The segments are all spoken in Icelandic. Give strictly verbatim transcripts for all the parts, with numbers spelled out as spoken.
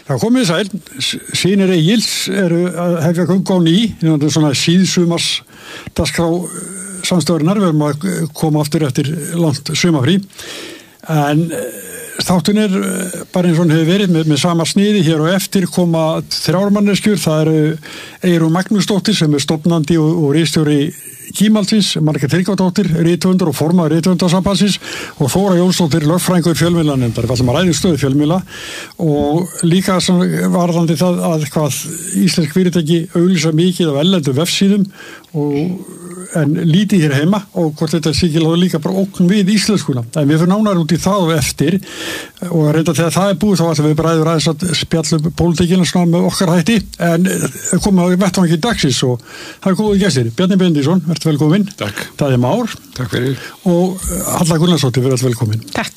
Það komið sæl, sínir Egils eru að hefja göngu á ný, svona síðsumars dagskrá samstöðurinnar, við erum að koma aftur eftir langt sumafrí, en þáttun er bara eins og hann hefur verið með, með sama sniði hér og eftir koma þrjármanneskjur, það eru Eyrún Magnúsdóttir sem er stofnandi og, og ritstjóri Kímaldsins, Margrét Tryggvadóttir, rithöfundur og formaður rithöfundarsambandsins og Þóra Jónsdóttir, lögfræðingur fjölmiðlanefndar, við ætlum að ræða stöðu fjölmiðla og líka varðandi það að hvað íslensk fyrirtæki auglýsa mikið á erlendum vefsíðum og en lítið hér heima og hvort þetta sé ekki líka bara ókn við íslenskuna. En við fyrir nánar út í það og eftir og reynda þegar það er búið þá ætlum við bræður aðeins að spjallum pólitíkina svona með okkar hætti en komum að vettvangi dagsins og það er góðið gestir. Bjarni Benediktsson, verður velkominn. Takk. Það er Már. Takk fyrir. Og Halla Gunnarsdóttir, verður velkominn. Takk.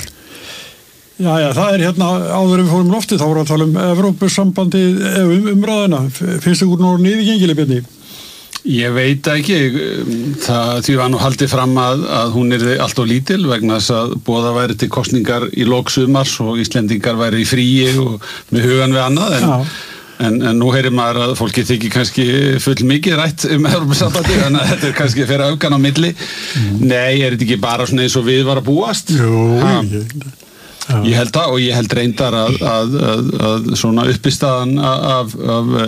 Já, já, það er hérna áður en við fórum loftið, þá vorum við að tala um Evrópusambandið um, umræðina. Finnst ykkur nú niðurgengileg, Bjarni? Ég veit ekki, það því var nú haldið fram að, að hún er allt of lítil vegna þess að boða væri til kosningar í lok sumars og Íslendingar væri í fríi og með hugan við annað en, en, en nú heyrir maður að fólki þykir kannski full mikið rætt um Evrópusambandið þannig að þetta er kannski fyrir aukan á milli. Mm. Nei, er þetta ekki bara svona eins og við var að búast? Jú, ha, ég held það og ég held reyndar að, að, að, að svona uppistaðan af, af,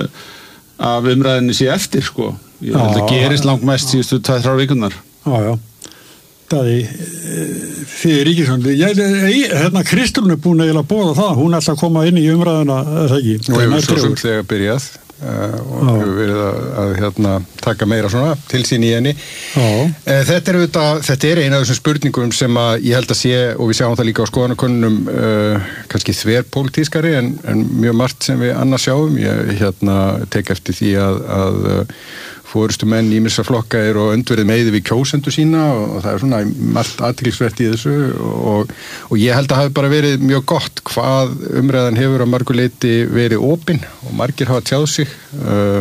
af umræðinni sé eftir sko. Ég held að gerist langt mest síðustu tvær þrjár vikurnar. Já, já. Það er fyrir Ríkisvöndi. Hérna Kristrún er búin að bóða það. Hún ætla að koma inn í umræðuna, er það ekki? Nú hefur svo sem þegar byrjað uh, og já. Hefur verið að, að hérna, taka meira svona til sín í henni. Uh, þetta, er auðvitað, þetta er eina af þessum spurningum sem að ég held að sé, og við sjáum það líka á skoðanakönnunum, uh, kannski þverpólitískari en, en mjög margt sem við annars sjáum. Ég hérna, tek eftir því að, að forystumenn ýmissa flokka eru og öndverið meiði við kjósendur sína og það er svona margt athyglisvert í þessu og, og ég held að hafi bara verið mjög gott hvað umræðan hefur að mörgu leyti verið opin og margir hafa tjáð sig. Uh,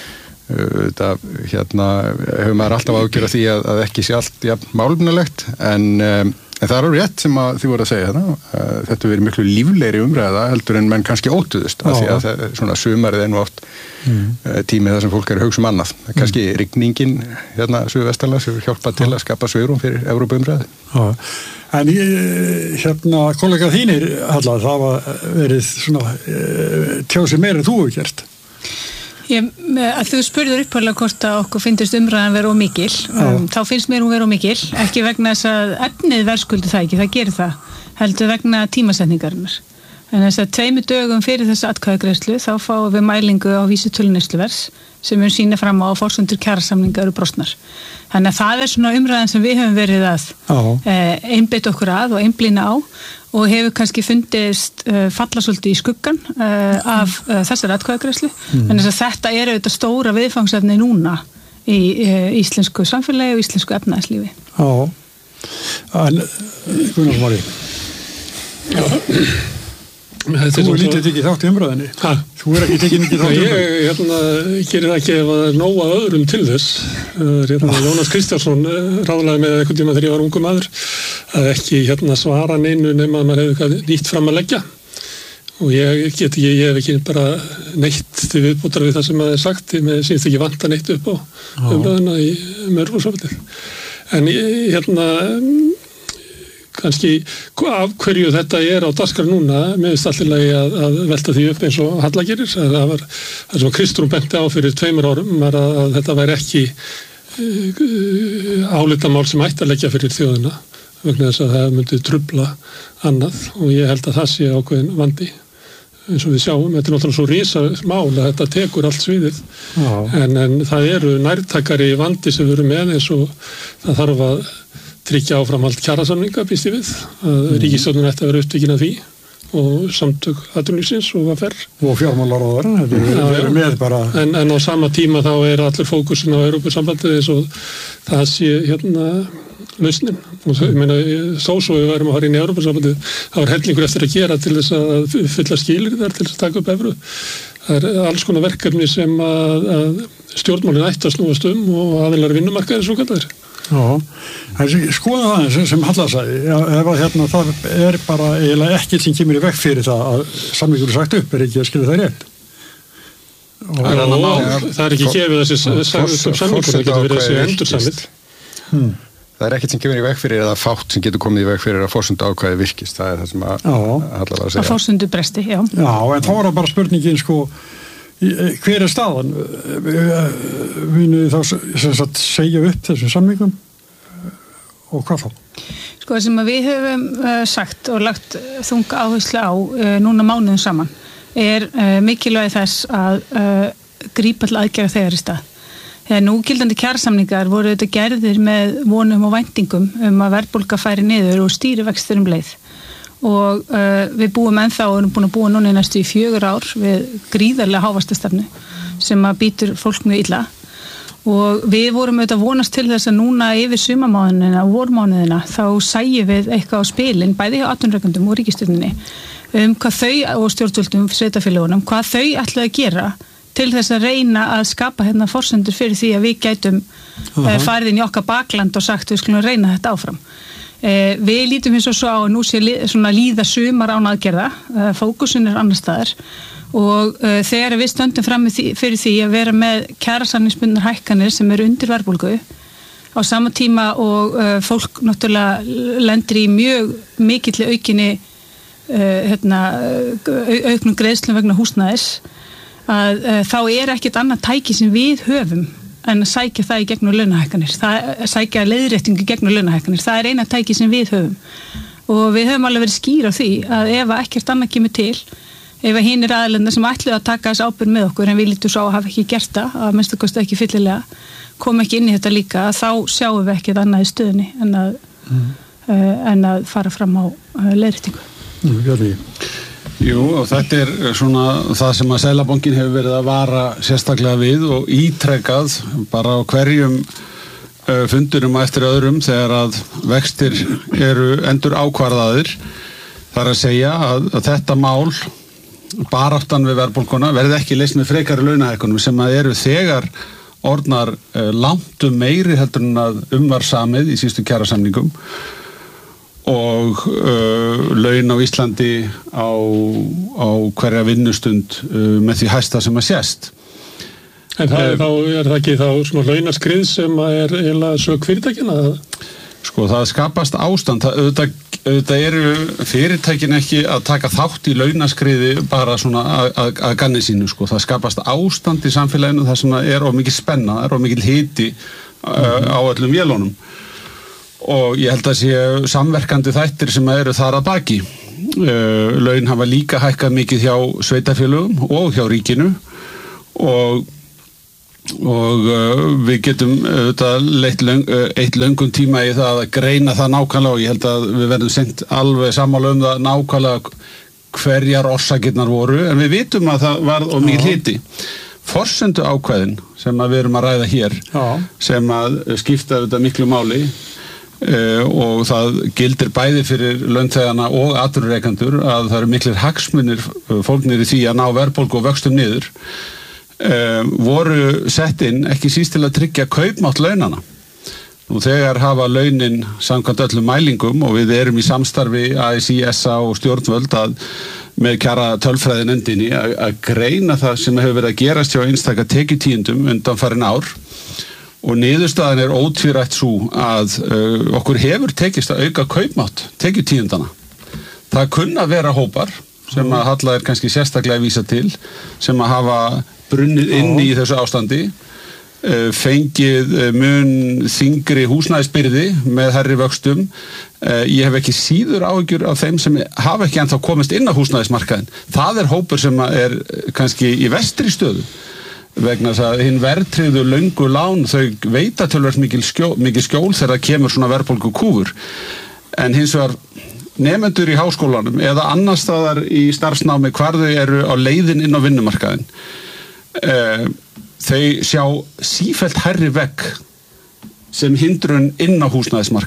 uh, það hérna, hefur maður alltaf ágjörð því að, að ekki sé allt ja, málefnalegt en um, En það er alveg rétt sem að þið voru að segja þetta. Uh, þetta verið miklu líflegri umræða heldur en menn kannski óttuðust af því að það er svona sumarið er nú oft mm. uh, tímið þar sem fólk er að hugsa um annað. Mm. Kannski rigningin hérna suðvestanlands hefur hjálpað til að skapa svigrúm fyrir Evrópuumræðu. Já. En hérna kollega þínir, Halla, það var verið svona uh, tjási meira en þú hefur gert. Ég, að þú spurður upphörlega hvort að okkur finnst umræðan vera ómikil um, þá finnst mér hún vera ómikil ekki vegna þess að efnið verðskuldi það ekki, það gerir það heldur vegna tímasetningarinnar en þess að tveimur dögum fyrir þessa atkvæðagreiðslu þá fáum við mælingu á vísitölu neysluverðs sem við sýna fram á forsendur kjarasamningar og brostnar þannig að það er svona umræðan sem við höfum verið að eh, einbeita okkur að og einblína á og hefur kannski fundist uh, falla svolítið í skuggan uh, af uh, þessari atkvæðagreiðslu mm. en þess að þetta er auðvitað stóra viðfangsefni núna í uh, íslensku samfélagi og íslensku efnahagslífi. Já, en Gunnar Mári Þú er lítið tekið þátt í umræðinni. Ha? Þú er ekki tekið mikið þátt í umræðinni. Ég hérna, gerir það ekki ef það er nóg að öðrum til þess. Hérna, Jónas Kristjánsson ráðlaði með einhvern tíma þegar ég var ungur maður að ekki hérna, svara neinu nema að maður hefði eitthvað nýtt fram að leggja. Og ég get ekki, ég hef ekki bara neitt til viðbótar við það sem maður er sagt. Mér sýnst ekki vanta neitt upp á umræðina í Evrópusambandið. En ég, hérna... kannski af hverju þetta er á dagskrá núna með stallilegi að, að velta því upp eins og Halla gerir það var það sem Kristrún benti á fyrir tveimur árum var að, að þetta væri ekki uh, álitamál sem ætti að leggja fyrir þjóðina vegna þess að það myndi trufla annað og ég held að það sé ákveðin vandi eins og við sjáum, þetta er náttúrulega svo risamál að þetta tekur allt sviðið en, en það eru nærtækari vandi sem við erum með eins og það þarf að tryggja áframhald kjarasamninga, býst ég við, að mm. ríkisstjórnin ætti að vera upptekin af því og samtök atvinnulífsins og V R. Og fjármálaráðar, þetta er með bara... En, en á sama tíma þá er allur fókusin á Evrópusambandið eins og það sé hérna lausnin. Og ég meina, þó svo við værum að fara inn í Evrópusambandið, þá er hellingur eftir að gera til þess að fylla skilir þar til þess að taka upp evru. Það er alls konar verkefni sem að, að stjórnmálin ætti að snúast um og aðilar vinnumarkaðir svo kallar. Já, skoða það eins sem Halla sagði, ef að hérna það er bara eiginlega ekkert sem kemur í veg fyrir það að samningur er sagt upp, er ekki að skilja það rétt? Og, og, og, og það er ekki gefið þessi samningur, það getur verið þessi endur samið. Hmm. Það er ekkert sem kemur í veg fyrir eða fátt sem getur komið í veg fyrir að forsendu ákvæði virkist, það er það sem að Halla var að segja. Að forsendu bresti, já. Já, en þá er það bara spurningin sko, hver er staðan? Vinnu þá sagt, segja upp þessum samningum og hvað þá? Sko það sem við höfum uh, sagt og lagt þunga áherslu á uh, núna mánuðum saman er uh, mikilvægi þess að uh, grípa til aðgerða þegar í stað. Þegar núgildandi kjarasamningar voru þetta gerðir með vonum og væntingum um að verðbólga færi niður og stýrivextir um leið. Og uh, við búum ennþá og erum búin að búa núna í næstu í fjögur ár við gríðarlega hávastastefnu sem að býtur fólk mjög illa og við vorum auðvitað vonast til þess að núna yfir sumarmánuðina og vormánuðina þá sæjum við eitthvað á spilin bæði hjá atvinnurekendum og ríkisstjórninni um hvað þau og stjórnvöldum sveitarfélögunum, hvað þau ætlaðu að gera til þess að reyna að skapa hérna forsendur fyrir því að við gætum uh-huh. uh, farið inn í okkar bakland og sagt við skulum reyna þetta áfram. Eh, við lítum hins og svo á að nú sé li, svona líða sumar án aðgerða, eh, fókusun er annar staðar og eh, þegar við stöndum fram því, fyrir því að vera með kjarasamningsbundnar hækkanir sem eru undir verðbólgu á sama tíma og eh, fólk náttúrulega lendir í mjög mikill aukinni eh, hérna, auknum greiðslum vegna húsnæðis að eh, þá er ekkert annað tæki sem við höfum en að sækja það í gegnum launahækkanir, það sækja leiðréttingu í gegnum launahækkanir, það er eina tæki sem við höfum og við höfum alveg verið skýr á því að ef ekkert annað kemur til, ef að hinir aðlenda sem ætluðu að taka þess ábyrgð með okkur en við lítum svo að hafa ekki gert það, að minnstu kosti ekki fyllilega, kom ekki inn í þetta líka, þá sjáum við ekkert annað í stöðunni en að, mm. uh, en að fara fram á uh, leiðréttingu. Mm, Bjarni. Jú, og þetta er svona það sem að Seðlabankinn hefur verið að vara sérstaklega við og ítrekað bara á hverjum uh, fundurum og eftir öðrum þegar að vextir eru endur ákvarðaðir. Það er að segja að, að þetta mál, baráttan við verðbólguna, verði ekki leyst með frekari launahækkunum sem að eru þegar orðnar uh, langtum meiri heldur en að umvar samið í síðustu kjarasamningum. Og uh, laun á Íslandi á, á hverja vinnustund uh, með því hæsta sem að sést. En það er, uh, þá, er það ekki þá svona launaskrið sem er eiginlega sök fyrirtækina? Sko það skapast ástand, það, auðvitað, auðvitað eru fyrirtækin ekki að taka þátt í launaskriði bara svona að, að, að ganni sínu, sko. Það skapast ástand í samfélaginu þar sem er of mikil spenna, er of mikil hiti uh, á öllum vélunum. Og ég held að sé samverkandi þættir sem eru þar að baki. Uh, laun hafa líka hækkað mikið hjá sveitarfélögum og hjá ríkinu og, og uh, við getum uh, leitt löng, uh, eitt löngum tíma í það að greina það nákvæmlega og ég held að við verðum seint alveg sammála um það nákvæmlega hverjar orsakirnar voru en við vitum að það var of mikið hiti. Forsendu ákvæðin sem að við erum að ræða hér Já. Sem að skipta þetta miklu máli Uh, og það gildir bæði fyrir launþegana og atvinnurekendur að það eru miklir hagsmunir fólknir í því að ná verðbólgu og vöxtum niður uh, voru sett inn ekki síst til að tryggja kaupmátt launana. Nú þegar hafa launin samkvæmt öllum mælingum og við erum í samstarfi A S I, S A og stjórnvöld að með kjara tölfræðinefndinni að, að greina það sem hefur verið að gerast hjá einstaka tekjutíundum undanfarin ár og niðurstaðan er ótvírætt svo að uh, okkur hefur tekist að auka kaupmátt tekjutíundana. Það kunna vera hópar sem að Halla er kannski sérstaklega að vísa til sem að hafa brunnið inn í þessu ástandi, uh, fengið uh, mun þyngri húsnæðisbyrði með hærri vöxtum. Uh, ég hef ekki síður áhyggjur af þeim sem hafa ekki ennþá komist inn á húsnæðismarkaðin. Það er hópur sem er kannski í vestri stöðu. Vegna þess að hinn verðtryggðu löngu lán þau veita töluvert mikil skjól, mikil skjól þegar það kemur svona verðbólgu kúfur en hins vegar nemendur í háskólanum eða annar staðar í starfsnámi hvar þau eru á leiðin inn á vinnumarkaðin eh, þau sjá sífellt hærri vegg sem hindrun inn á húsnæðismarkaðin.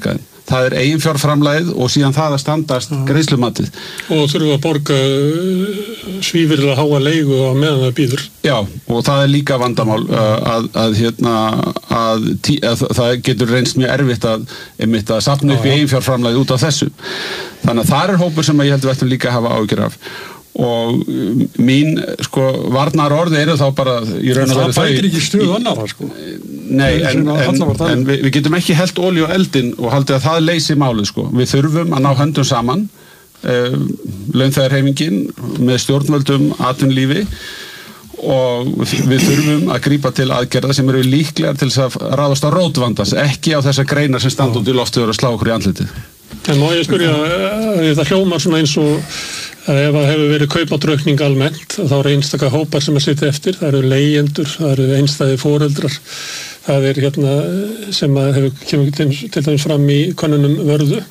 það er eiginfjárframlagið og síðan það að standast mm. greiðslumatið. Og þurfum að borga svívirðilega háa leigu á meðan það býður. Já, og það er líka vandamál að, að, hérna, að, tí, að það getur reynst mjög erfitt að, einmitt að safna upp í eiginfjárframlagið út af þessu. Þannig að það er hópur sem ég heldur ættum líka að hafa áhyggjur af. Og mín, sko, varnar orði eru þá bara í raun og veru þau. Það bætir ekki stuð annara, sko. Nei, en, en, en við, við getum ekki hellt olíu á eldin og haldið að það leysi málið, sko. Við þurfum að ná höndum saman, uh, launþegarhreyfingin með stjórnvöldum, atvinnulífi og við þurfum að grípa til aðgerða sem eru líklegar til þess að ráðast á rótvandas, ekki á þessar greinar sem standa út í loftu og slá okkur í andlitið. En má ég spyrja, það hljómar svona eins og að ef það hefur verið kaupadraukning almennt, þá eru einstaka hópar sem að sitja eftir, það eru leigjendur, það eru einstæði foreldrar, það er hérna sem að hefur kemur til dæmis fram í könnunum Vörðu.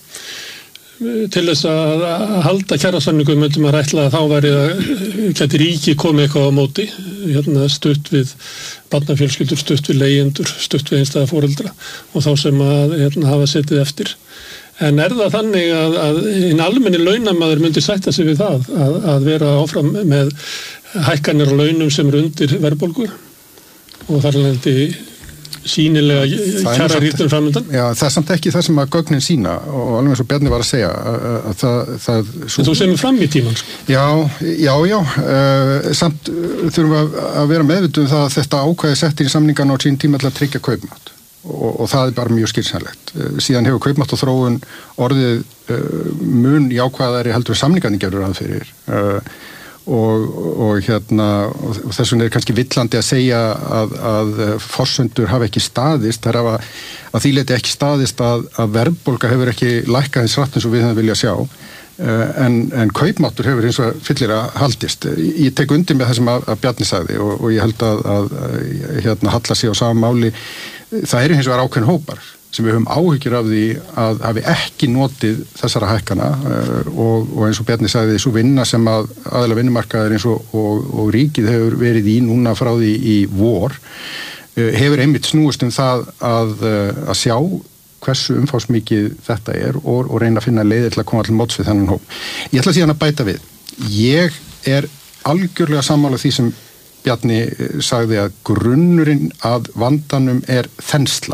Til þess að halda kjarasamningum myndum að rætla að þá væri að gæti ríki komið eitthvað á móti, hérna stutt við barnafjölskyldur, stutt við leigjendur, stutt við einstæði foreldra og þá sem að hérna, hafa setið eftir. En er það þannig að, að einn almenni launamaður myndi sætta sig við það að, að vera áfram með hækkanir á launum sem eru undir verðbólgu og þar lendi sýnilega kjararýtur framöndan? Já, það er samt ekki það sem að gögnin sína og alveg eins og Bjarni var að segja að, að það, það svo... En þú semur fram í tíman, sko? Já, já, já uh, samt þurfum við að vera meðvituð um það að þetta ákvæði settir í samningan á sín tíma til að tryggja kaupmátt. Og, og það er bara mjög skýrsamlegt. Síðan hefur kaupmátt og þróun orðið uh, mun jákvæðari heldur samningarnir gerur að fyrir uh, og, og hérna og, og þess vegna er kannski villandi að segja að, að forsendur hafa ekki staðist, það er að, að því leiti ekki staðist að, að verðbólga hefur ekki lækkað eins rætt eins og við hefum vilja sjá uh, en, en kaupmáttur hefur eins og fyllir að haldist. Ég tek undir með það sem að, að Bjarni sagði og, og ég held að, að, að hérna halla sig á sama máli. Það eru hins vegar ákveðin hópar sem við höfum áhyggjur af því að hafi ekki notið þessara hækkana og, og eins og Bjarni sagði svo vinna sem að aðalega vinnumarkaður eins og, og, og ríkið hefur verið í núna frá því í vor hefur einmitt snúist um það að, að sjá hversu umfangsmikið þetta er og, og reyna að finna leiðir til að koma til móts við þennan hóp. Ég ætla síðan að bæta við. Ég er algjörlega sammála því sem Bjarni sagði að grunnurinn að vandanum er þensla.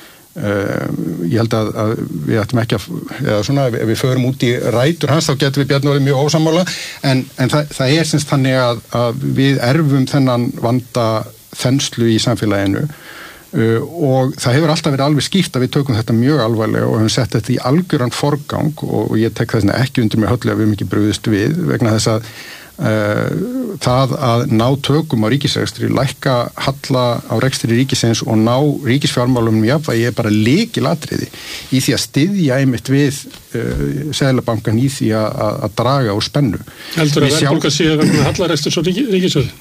Uh, ég held að, að við ættum ekki að, eða svona, ef við förum út í rætur hans, þá getum við Bjarni orðið mjög ósammála, en, en það, það er semst þannig að, að við erfum þennan vanda þenslu í samfélaginu uh, og það hefur alltaf verið alveg skýrt að við tökum þetta mjög alvarlega og hefum sett þetta í algjöran forgang og, og ég tek þess vegna ekki undir mig höllu að við mikið brugðist við vegna þess að Uh, það að ná tökum á ríkisrekstri, lækka halla á rekstri ríkisins og ná ríkisfjármálum jafnvægi er bara lykilatriði í því að styðja einmitt við uh, Seðlabankan í því að, að draga úr spennu. Heldur að verðbólga sé vegna hallareksturs og ríkissjóði?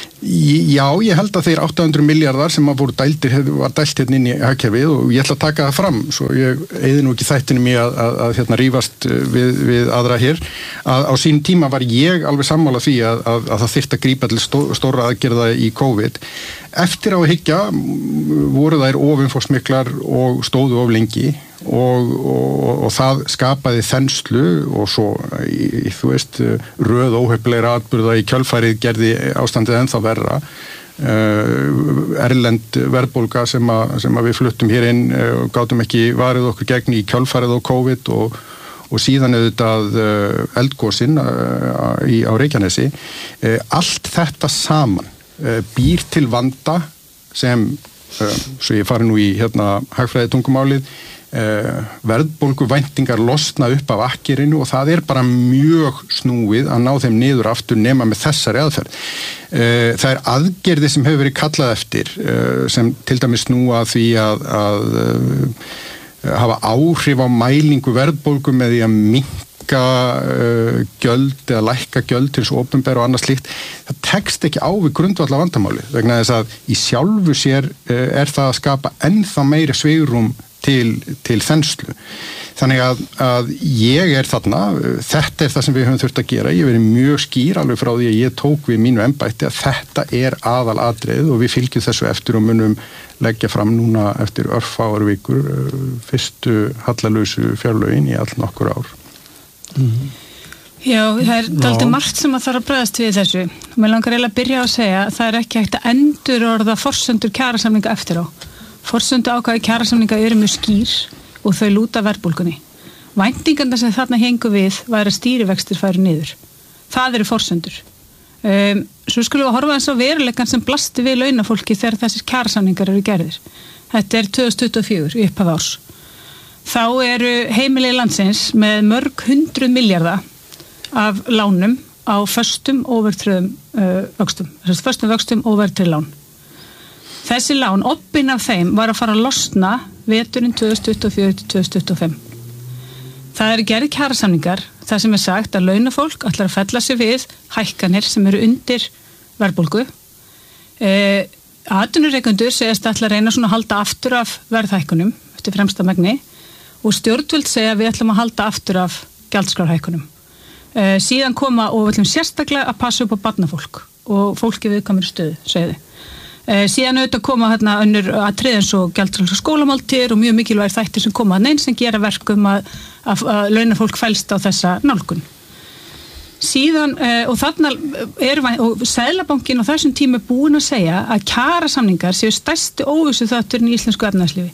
Já, ég held að þeir átta hundruð milljarðar sem að voru dældir, var dælt hérna inn í hagkerfið og ég ætla að taka það fram svo ég eyði nú ekki þættinum í að, að, að hérna rífast við, við aðra hér að á sín tíma var ég alveg sammála því að, að, að það þyrfti að grípa til stó, stóra aðgerða í COVID. Eftir á að hyggja voru þær ofumfangsmiklar og stóðu of lengi og, og, og það skapaði þenslu og svo, í, þú veist, röð óhefnilegra atburða í kjölfærið gerði ástandið ennþá verra. Uh, erlend verðbólga sem, a, sem að við fluttum hér inn og uh, gátum ekki varið okkur gegn í kjölfærið á COVID og og síðan auðvitað uh, eldgosinn uh, í, á Reykjanesi. Uh, allt þetta saman uh, býr til vanda sem, uh, svo ég fari nú í hérna hagfræði tungumálið, uh, verðbólgu væntingar losna upp af akkirinu og það er bara mjög snúið að ná þeim niður aftur nema með þessari aðferð. Uh, það er aðgerði sem hefur verið kallað eftir uh, sem til dæmis snúa því að, að uh, hafa áhrif á mælingu verðbólgu með því að minnka uh, gjöld eða lækka gjöld til þessu opinber og annað slíkt. Það tekst ekki á við grundvallar vandamáli vegna þess að í sjálfu sér uh, er það að skapa ennþá meiri svigrúm til, til þenslu. Þannig að, að ég er þarna, þetta er það sem við höfum þurft að gera, ég verið mjög skýr alveg frá því að ég tók við mínu embætti að þetta er aðalatriðið og við fylgjum þessu eftir og munum leggja fram núna eftir örfáar vikur fyrstu hallalausu fjárlögin í all nokkur ár. Mm. Já, það er dálítið margt sem að þarf að bregðast við þessu. Mér langar eiginlega að byrja á að segja að það er ekki hægt að endurorða forsendur kjarasamninga eftir á. Forsendu ákvæði kjarasamninga eru mjög skýr og þau lúta verðbólgunni. Væntingarnar sem þarna hengu við væri að stýrivextir færu niður. Það eru forsendur. Um, svo skulum við horfa eins á veruleikann sem blasti við launafólki þegar þessir kjarasamningar eru gerðir. Þetta er tvö þúsund tuttugu og fjögur í upphaf árs. Þá eru heimili landsins með mörg hundruð milljarða af lánum á föstum óverðtryggðum uh, vöxtum. Þessum föstum vöxtum óverðtryggð lán. Þessi lán, obbinn af þeim var að fara að losna veturinn tvö þúsund tuttugu og fjögur til tvö þúsund tuttugu og fimm. Það eru gerð kjarasamningar, það sem er sagt að launafólk ætlar að fella sig við hækkanir sem eru undir verðbólgu. Eh, atvinnurekendur segjast ætla að reyna svona að halda aftur af verðhækkunum eftir fremsta megni og stjórnvöld segja að við ætlum að halda aftur af gjaldskrárhækkunum. Eh, síðan koma og við ætlum sérstaklega að passa upp á barnafólk og fólki viðkvæmri stöðu, segja þið. Eh, síðan auðvitað koma hérna önnur atriði eins og gjaldfrjálsar skólamáltíðir og mjög mikilvægir þættir sem koma að neins sem gera verkum að, að, að launafólk fælst á þessa nálgun. Síðan, eh, og þarna er, og Seðlabankinn á þessum tíma er búin að segja að kjarasamningar séu stærsti óvissu þátturinn í íslensku efnahagslífi.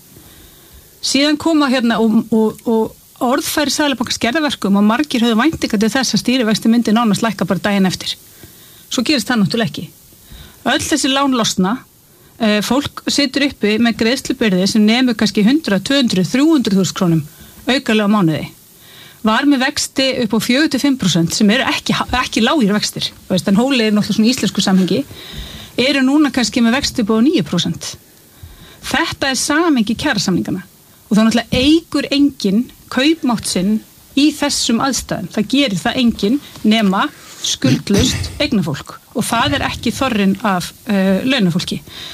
Síðan koma hérna og, og, og orðfæri Seðlabankans gerða verkum og margir höfðu væntingar til þess að stýrivexti myndi nánast lækka bara daginn eftir. Svo gerist það náttúrulega ekki. Öll þessi lán losna, fólk situr uppi með greiðslubyrði sem nemur kannski hundrað, tvö hundruð, þrjú hundruð þúsund krónum aukalega á mánuði. Var með vexti upp á fjögur til fimm prósent sem eru ekki, ekki lágir vextir. Þann hóli er náttúrulega svona íslensku samhengi, eru núna kannski með vexti upp á níu prósent. Þetta er samhengi kjarasamningana og þá náttúrulega eigur enginn kaupmátt sinn í þessum aðstæðum. Það gerir það enginn nema skuldlaust eignafólk og það er ekki þorrinn af uh, launafólki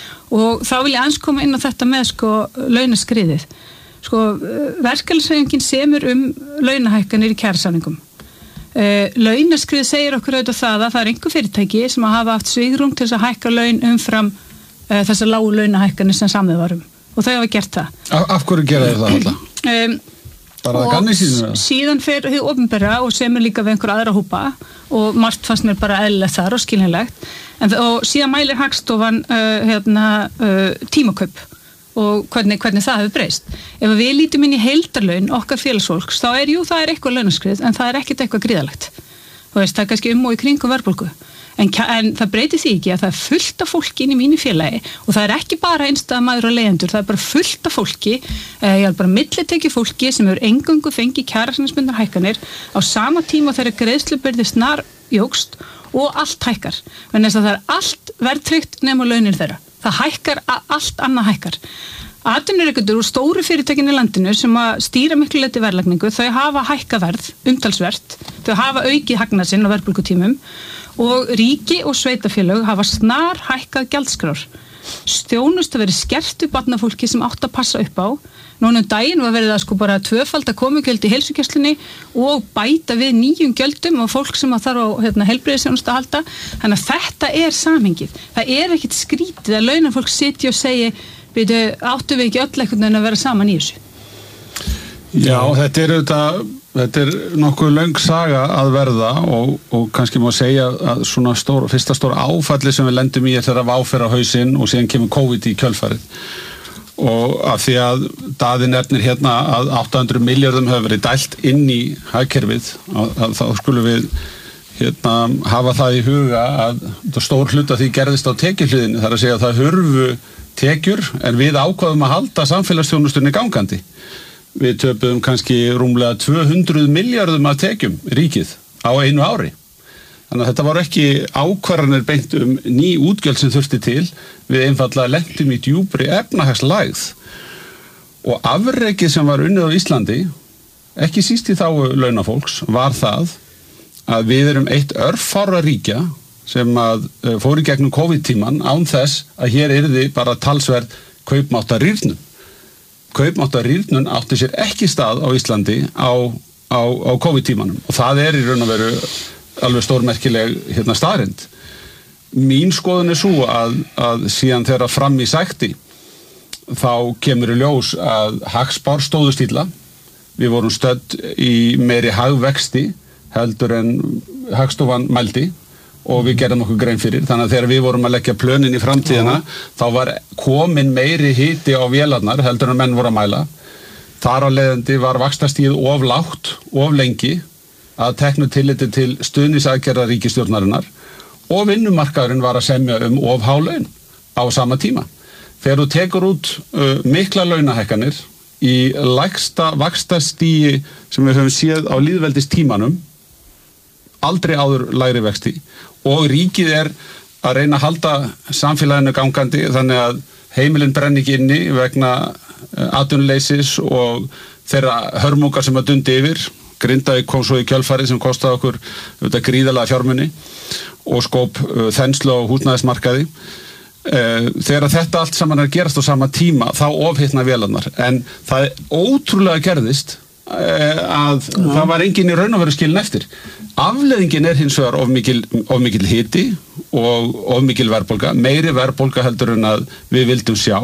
og þá vil ég aðeins koma inn á þetta með sko launaskriðið sko uh, verkalýðshreyfingin semur um launahækkanir í kjarasamningum uh, launaskrið segir okkur auðvitað það að það er einhver fyrirtæki sem að hafa haft svigrúm til þess að hækka laun umfram uh, þessar lágu launahækkanir sem samið varum og þau hafa gert það. Af, af hverju gera þau það alltaf? Um, og síðan fer þau opinbera og semur líka við einhver aðra hópa og margt fannst mér bara eðlilegt þar og skiljanlegt en, og síðan mælir Hagstofan uh, hérna, uh, tímakaup og hvernig, hvernig það hefur breyst. Ef við lítum inn í heildarlaun okkar félagsfólks þá er jú það er eitthvað launaskrið en það er ekkert eitthvað gríðalegt. Þú veist, það er kannski um og í kringum verðbólgu. En, en það breytir því ekki að það er fullt af fólki inn í mínu félagi og það er ekki bara einstæða maður og leyendur, það er bara fullt af fólki, eh, ég er bara millitekju fólki sem hefur engungu fengið kjarasamningsbundnar hækkanir á sama tíma þegar greiðslubyrði snar jógst og allt hækkar. Þannig að það er allt verðtryggt nema launir þeirra. Það hækkar, allt annað hækkar. Atvinnurekendur og stóru fyrirtækin í landinu sem að stýra miklu leyti verðlagningu, þau hafa hækkað verð, umtalsvert, þau hafa aukið hagnað sinn á verðbólgutímum og ríki og sveitafélög hafa snar hækkað gjaldskrár. Stjónust að vera skert við barnafólki sem átt að passa upp á. Núna um daginn var verið að sko bara tvöfalda komugjöld í heilsugæslunni og bæta við nýjum gjöldum og fólk sem að þarf á hérna, heilbrigðisþjónustu að halda. Þannig að þetta er samhengið. Það er ekkit skrítið að launafólk sitja og segi byrju, áttu við ekki öll einhvern veginn að vera saman í þessu? Já, þetta er auðvitað, þetta er nokkuð löng saga að verða og, og kannski má segja að svona stór, fyrsta stór áfalli sem við lendum í er þegar að áferra hausinn og síðan kemur COVID í kjölfarið. Og af því að Daði nefnir hérna að átta hundruð milljörðum hefur verið dælt inn í hagkerfið, að, að þá skulum við hérna hafa það í huga að stór hluta því gerðist á tekjuhliðinni, þar að segja að það hurfu tekjur en við ákvaðum að halda samfélagsþjónustunni gangandi. Við töpuðum kannski rúmlega tvö hundruð milljörðum af tekjum ríkið á einu ári. Þannig að þetta var ekki ákvarðanir beint um ný útgjöld sem þurfti til, við einfaldlega lentum í djúpri efnahagslægð. Og afrekið sem var unnið á Íslandi, ekki síst í þágu launafólks, var það að við erum eitt örfárra ríkja sem að fór í gegnum COVID-tíman án þess að hér yrði bara talsverð kaupmáttarýrnun. kaupmáttarrýrnun átti sér ekki stað á Íslandi á, á, á COVID-tímanum og það er í raun og veru alveg stórmerkileg hérna staðreynd. Mín skoðun er svo að, að síðan þegar fram í sækti þá kemur í ljós að hagspár stóðust illa. Við vorum stödd í meiri hagvexti heldur en Hagstofan mældi og við gerðum okkur grein fyrir. Þannig að þegar við vorum að leggja plönin í framtíðina uh-huh. þá var komin meiri hiti á vélarnar heldur en menn voru að mæla. Þar á leiðandi var vaxtastigið of lágt, of lengi að teknu tilliti til stuðningsaðgerða ríkisstjórnarinnar og vinnumarkaðurinn var að semja um of há laun á sama tíma. Þegar þú tekur út uh, mikla launahækkanir í lægsta vaxtastigi sem við höfum séð á lýðveldistímanum, aldrei áður lægri vexti og ríkið er að reyna að halda samfélaginu gangandi þannig að heimilin brenni ekki inni vegna atvinnuleysis og þeirra hörmungar sem að dundi yfir. Grindavík kom svo í kjölfarið sem kostaði okkur auðvitað gríðarlega fjármuni og skóp þenslu á húsnæðismarkaði. Þegar þetta allt saman er að gerast á sama tíma þá ofhitna vélarnar en það er ótrúlega gerðist að ja. Það var enginn í raun og veru skilin eftir. Afleiðingin er hins vegar of mikil, of mikil hiti og of mikil verðbólga, meiri verðbólga heldur en að við vildum sjá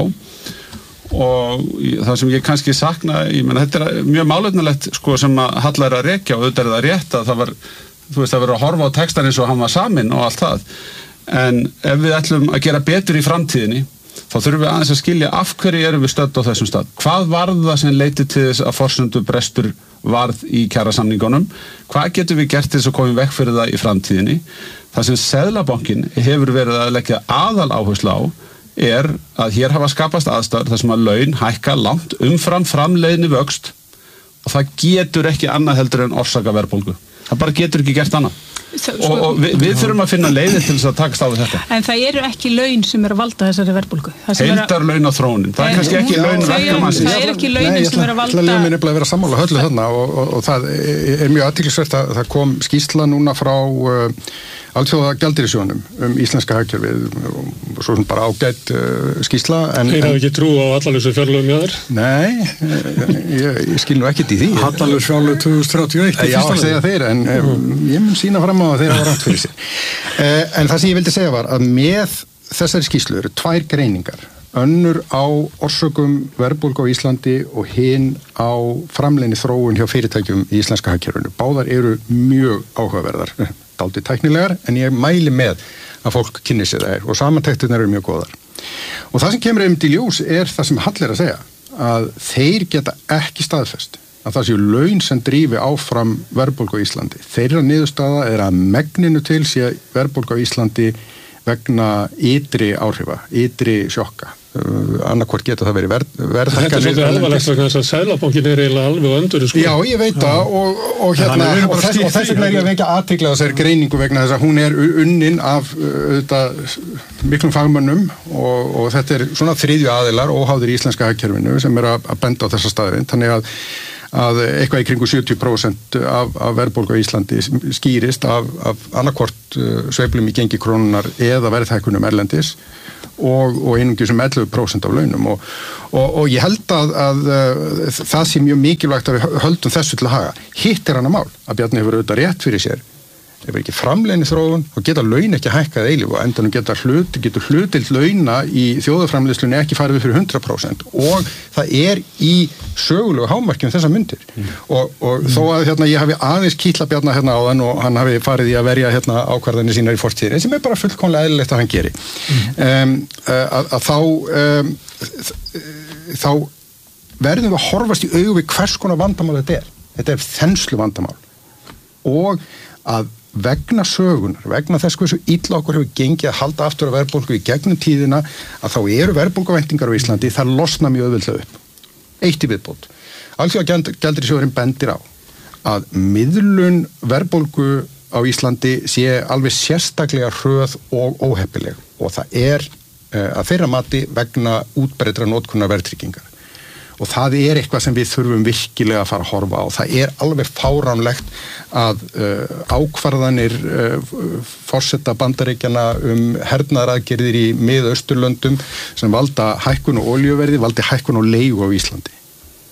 og það sem ég kannski sakna, ég menna þetta er mjög málefnilegt sko sem að Halla er að rekja og auðvitað er það rétt að það var, þú veist, það verið að horfa á textan eins og hann var saminn og allt það. En ef við ætlum að gera betur í framtíðinni þá þurfum við aðeins að skilja af hverju erum við stödd á þessum stað. Hvað var það sem leiddi til þess að forsendu brestur varð í kjarasamningunum? Hvað getum við gert til þess að koma vekk fyrir það í framtíðinni? Það sem Seðlabankinn hefur verið að leggja aðal áherslu á er að hér hafa skapast aðstæður þar sem að laun hækka langt umfram framleiðni vöxt og það getur ekki annað heldur en orsaka verðbólgu. Það bara getur ekki gert annað. Svo, og, og við, við þurfum að finna leiðir til þess að takast á við þetta. En það eru ekki laun sem eru að valda þessari verðbólgu. Heildar laun á þróunin. Það er kannski ekki laun verkamannsins. Það er ekki launin sem eru að valda. Nei, ég ætla að vera að vera sammála höllu þarna og, og, og það er mjög athyglisvert að það kom skýrsla núna frá uh, Alþjóða gjaldeyrisjóðnum um íslenska hagkerfið og svo sem bara ágætt uh, skýrsla. Þeir hafa ekki trú á hallalausu fjárlögum hjá þér? Nei, ég, ég skil nú ekkert í því. Hallalaus fjárlög tvö þúsund þrjátíu og eitt. Já, að segja þeir, en um, ég mun sína fram á að þeir hafa rangt fyrir sér. Uh, en það sem ég vildi segja var að með þessari skýrslu eru tvær greiningar. Önnur á orsökum verðbólgu á Íslandi og hin á framleiðni þróun hjá fyrirtækjum í íslenska hagkerfinu. Báðar eru mjög áhugaverðar. Dálítið tæknilegar, en ég mæli með að fólk kynni sér þær og samantektirnar eru mjög góðar. Og það sem kemur einmitt í ljós er það sem Hall er að segja, að þeir geta ekki staðfest að það séu laun sem drífi áfram verðbólgu á Íslandi. Þeirra niðurstaða er að megninu til sé verðbólgu á Íslandi vegna ytri áhrifa, ytri sjokka. Uh, annarkvort geta það verið verð, verðhækkanir. Þetta er svolítið alvarlegt vegna þess að Seðlabankinn er eiginlega alveg öndur sko. Já, ég veit það og, og hérna og þess, og þess vegna er ég að vekja athygli á þessari greiningu vegna þess að hún er unnin af auðvitað miklum fagmönnum og, og þetta er svona þriðju aðilar óháðir í íslenska hagkerfinu sem er að, að benda á þessa staðrind. Þannig að að eitthvað í kringu sjötíu prósent af, af verðbólgu á Íslandi skýrist af, af annarkvort uh, sveiflum í gengi krónunar eða verðhækkunum erlendis og, og einungis um ellefu prósent af launum og, og, og ég held að, að uh, það sé mjög mikilvægt að við höldum þessu til að haga. Hitt er hana mál að Bjarni hefur auðvitað rétt fyrir sér. Ef er ekki framleiðni þróun og geta laun ekki hækkað eilífu og endanum geta hlut, getur hlutild launa í þjóðarframleiðslunni ekki farið fyrir hundrað prósent og það er í sögulegu hámarkjum þessa myndir mm. og, og mm. þó að hérna, ég hafi aðeins kýtla Bjarna hérna áðan og hann hafi farið í að verja hérna ákvarðanir sínar í fortíðinni sem er bara fullkomlega eðlilegt að hann geri mm. um, að, að þá um, þá verðum við að horfast í augu við hvers konar vandamál þetta er. Þetta er þenslu vandamál og að vegna sögunar, vegna þess hversu illa okkur hefur gengið að halda aftur af verðbólgu í gegnum tíðina að þá eru verðbólguvæntingar á Íslandi, það losna mjög auðveldlega upp. Eitt í viðbót. Alþjóða gjaldeyrisjóðurinn bendir á að miðlun verðbólgu á Íslandi sé alveg sérstaklega hröð og óheppileg og það er uh, að þeirra mati vegna útbreiddra notkunar verðtryggingar. Og það er eitthvað sem við þurfum virkilega að fara að horfa á. Það er alveg fáránlegt að uh, ákvarðanir uh, forseta Bandaríkjanna um hernaðaraðgerðir í Mið-Austurlöndum sem valda hækkun og olíuverði, valdi hækkun og leigu á Íslandi.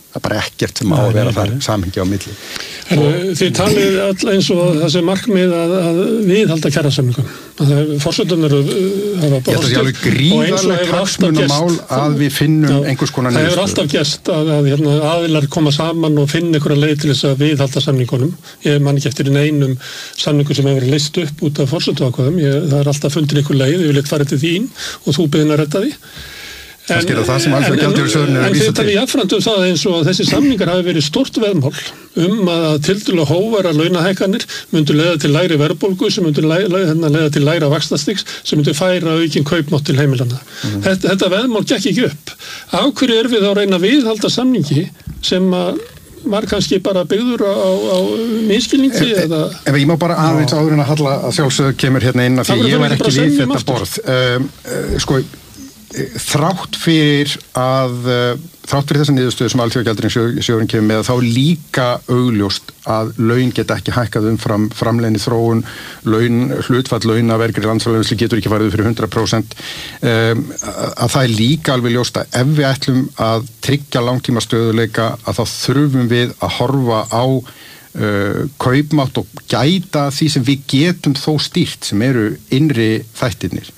það er bara ekkert sem á að vera þar samhengi á milli. Þið talið all eins og þessi markmið að, að viðhalda kjarasamningum. Forsöldum eru hafa Ég held að það er alveg gríðarlegt hagsmunamál að við finnum já, einhvers konar niðurstöðu. Það hefur alltaf gerst að, að hérna, aðilar koma saman og finna einhverja leið til þess að viðhalda samningunum. Ég man ekki eftir einum samningu sem hefur verið leyst upp út af forsölduákvæðum. Það er alltaf fundin einhver leið, ég vil eitthvað farið til þín og þú beðin að redda því. En, en, en, en þetta er jafnframt um það eins og þessi samningar hafi verið stort veðmál um að tildulega hóvara launahækkanir myndu leiða til lægri verðbólgu sem myndu leiða, leiða til lægra vaxtastigs sem myndu færa aukinn kaupmátt til heimilana. Mm. Þetta, þetta veðmál gekk ekki upp. Af hverju er við þá að reyna að viðhalda samningi sem að var kannski bara byggður á, á, á miskilningi eða... Ef ég má bara aðeins áður en að Halla að sjálfsögðu kemur hérna inn að því ég var ekki við þetta borð. Um, uh, sko, þrátt fyrir að þrátt fyrir þessa niðurstöðu sem Alþjóðagjaldeyrissjóðurinn kemur með þá líka augljóst að laun geta ekki hækkað umfram framleiðni þróun, laun, hlutfall launa vergri landsframleiðslu getur ekki farið fyrir hundrað prósent um, að það er líka alveg ljóst að ef við ætlum að tryggja langtíma stöðuleika að þá þurfum við að horfa á uh, kaupmátt og gæta því sem við getum þó stýrt sem eru innri þættirnir.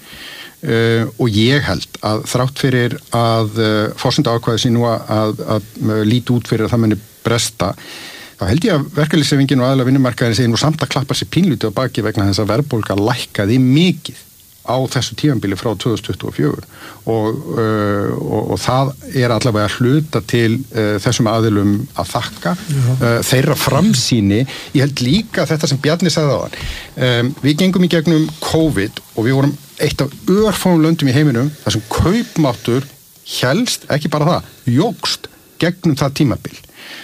Uh, og ég held að þrátt fyrir að uh, forsenda ákvæði sín nú að, að, að, að líti út fyrir að það muni bresta þá held ég að verkalýðshreyfingin og aðila vinnumarkaðin segir nú samt að klappa sér pínlítið á baki vegna þess að verðbólga lækkaði mikið á þessu tímabili frá tvö þúsund tuttugu og fjögur og, uh, og, og það er allavega að hluta til uh, þessum aðilum að þakka uh, þeirra framsýni. Ég held líka þetta sem Bjarni sagði á þann. Um, við gengum í gegnum COVID og við vorum eitt af örfáum löndum í heiminum þar sem kaupmáttur helst, ekki bara það, jókst gegnum það tímabil.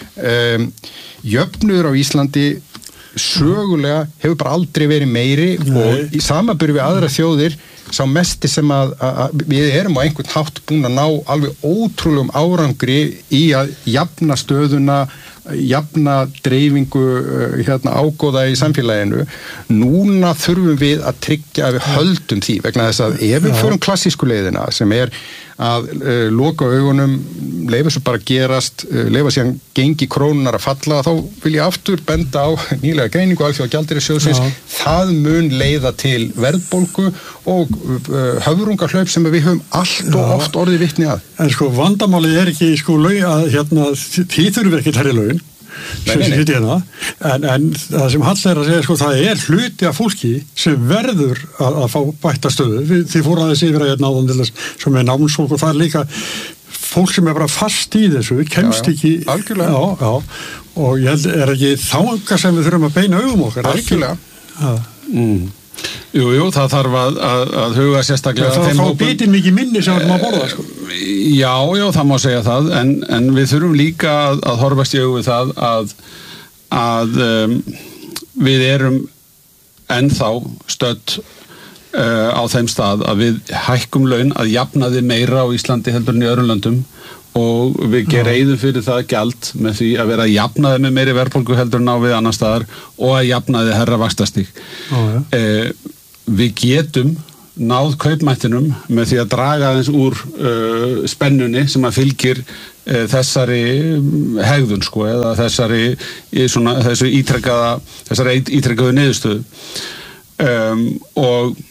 Um, jöfnuður á Íslandi sögulega hefur bara aldrei verið meiri Nei. Og í samanburði við aðra þjóðir sá mesti sem að, að við erum á einhvern hátt búin að ná alveg ótrúlegum árangri í að jafna stöðuna, jafna dreifingu hérna, ágóða í samfélaginu. Núna þurfum við að tryggja að við höldum því vegna þess að ef við förum klassísku leiðina sem er að uh, loka augunum, leifa svo bara gerast, uh, leifa síðan gengi krónunar að falla, þá vil ég aftur benda á nýlega greiningu Alþjóðagjaldeyrissjóðsins, það mun leiða til verðbólgu og uh, höfrungahlaup sem við höfum allt og oft orðið vitni að. En sko vandamálið er ekki sko laun að hérna því þurfum við ekki hærri laun. Nei, nei, nei. Hérna. En, en það sem Hall er að segja sko, það er hluti af fólki sem verður að, að fá bætta stöðu. Þið fóru aðeins yfir að hérna áðan til þess sem er námsfólk og það er líka fólk sem er bara fast í þessu, við kemst já, já. ekki algjörlega já, já. Og ég held er ekki þanga sem við þurfum að beina augum okkar algjörlega mm. Jú, jú, það þarf að, að, að huga sérstaklega það þá bitir mikið minni sem við erum að borða sko. Já, já, það má segja það en, en við þurfum líka að, að horfast í augu það að, að um, við erum ennþá stödd uh, á þeim stað að við hækkum laun að jafnaði meira á Íslandi heldur en í öðrum löndum og við gereiðum fyrir það gjald með því að vera að jafnaði með meiri verðbólgu heldur en á við annar staðar og að jafnaði herra vaxtastig. Ja. Eh, við getum náð kaupmættinum með því að draga aðeins úr uh, spennunni sem að fylgir uh, þessari hegðun sko eða þessari svona, þessu ítrekkaða þessari ítrekkaðu niðurstöðu um, og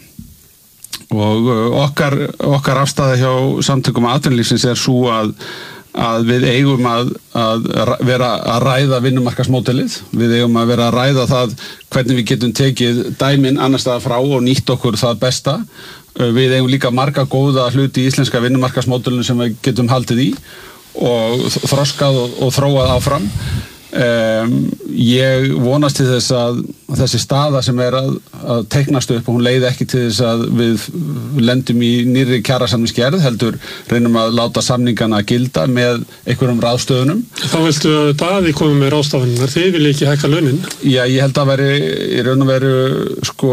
og okkar, okkar afstæða hjá samtökum atvinnulífsins er svo að, að við eigum að, að vera að ræða vinnumarkaðsmódelið, við eigum að vera að ræða það hvernig við getum tekið dæmin annars staðar frá og nýtt okkur það besta. Við eigum líka marga góða hluti í íslenska vinnumarkaðsmódelinu sem við getum haldið í og þroskað og, og þróað áfram. Um, ég vonast til þess að þessi staða sem er að, að teiknast upp og hún leiði ekki til þess að við lendum í nýrri kjarasamningsgerð heldur reynum að láta samningana að gilda með einhverjum ráðstöfunum. Þá viltu að Daði komi með ráðstöfunar, þið vilja ekki hækka launin? Já, ég held að veri í raun og veru sko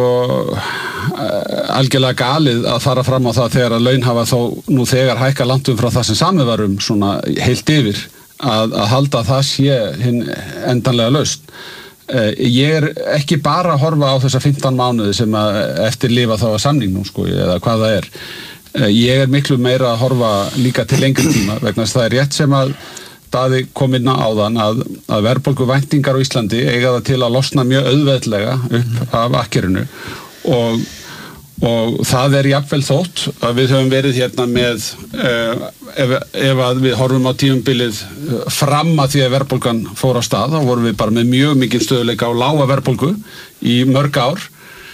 algjörlega galið að fara fram á það þegar að laun hafa þó nú þegar hækka langt um frá það sem samið var um svona heilt yfir Að, að halda að það sé hinn endanlega lausn. Eh, ég er ekki bara að horfa á þessa fimmtán mánuði sem að eftir lifa þá að samningnum sko, eða hvað það er. Eh, ég er miklu meira að horfa líka til lengri tíma vegna þess að það er rétt sem að Daði kom inn á áðan að, að verðbólguvæntingar á Íslandi eiga það til að losna mjög auðveldlega upp af akkerinu og, og það er jafnvel þótt að við höfum verið hérna með uh, ef, ef að við horfum á tímabilið fram að því að verðbólgan fór á stað, þá vorum við bara með mjög mikið stöðuleika og lága verðbólgu í mörg ár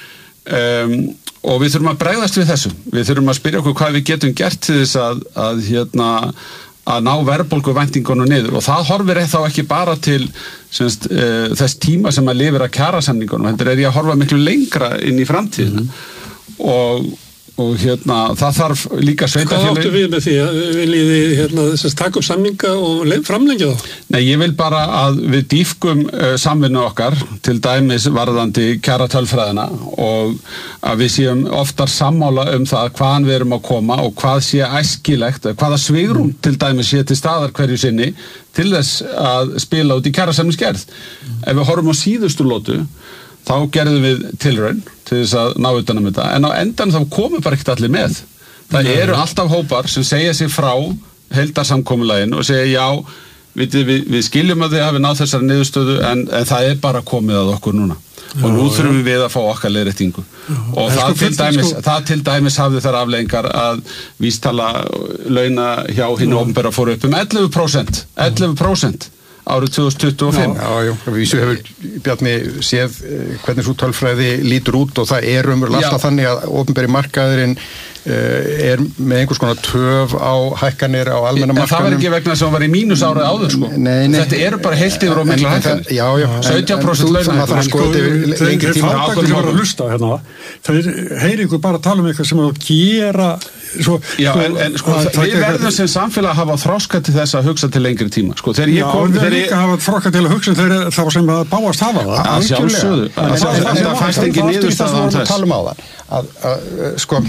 um, og við þurfum að bregðast við þessu. Við þurfum að spyrja okkur hvað við getum gert til þess að, að hérna að ná verðbólguvæntingunum niður og það horfir þá ekki bara til semst, uh, þess tíma sem að lifir að kjarasamningunum, heldur er ég að horfa miklu lengra inn í framtíðina mm. og, og hérna það þarf líka sveitafélög. Hvað áttu við með því að viljiði hérna, taka upp samninga og framlengja þá? Nei, ég vil bara að við dýfkum uh, samvinnu okkar til dæmis varðandi kjaratölfræðina og að við séum oftar sammála um það hvaðan við erum að koma og hvað sé æskilegt, hvaða svigrúm til dæmis sé til staðar hverju sinni til þess að spila út í kjarasamningsgerð. Mm. Ef við horfum á síðustu lótu þá gerðum við tilraun til þess að ná utan um þetta, en á endan þá komum bara ekkert allir með. Það Nei. eru alltaf hópar sem segja sig frá heildarsamkomulaginu og segja já, við, við, við skiljum að þið hafi náð þessari niðurstöðu en, en það er bara komið að okkur núna. Já, og nú þurfum við að fá okkar leiðréttingu. Og það til, dæmis, sko... það til dæmis hafði þær afleiðingar að vísitala launa hjá hinu opinbera fóru upp um ellefu prósent. ellefu prósent. Árið tvö þúsund tuttugu og fimm. Já, já, vísu hefur Bjarni séð hvernig svo tölfræði lítur út og það er umverulega alltaf þannig að opinberi markaðurinn uh, er með einhvers konar töf á hækkanir á almenna markaðunum. En það var ekki vegna þess að það var í mínus árið áður sko. Nei, nei. Þetta eru bara heilt yfir og mikla hækkanir. Já, já. sautján prósent launahækkanir. Sko, þeir fátækir sem var að hlusta hérna, þeir heyri ykkur bara að tala um eitthvað sem að gera Svo, Já, sko, en, en sko, að, við verðum sem samfélag að hafa þroska til þess að hugsa til lengri tíma. Sko, þegar ég kom... Já, við líka að hafa þroska til að hugsa þegar þá sem að báast hafa það. Að sjálfsögðu. Það fæst ekki niðurstaða á þess. Talum á það. Að, að, sko,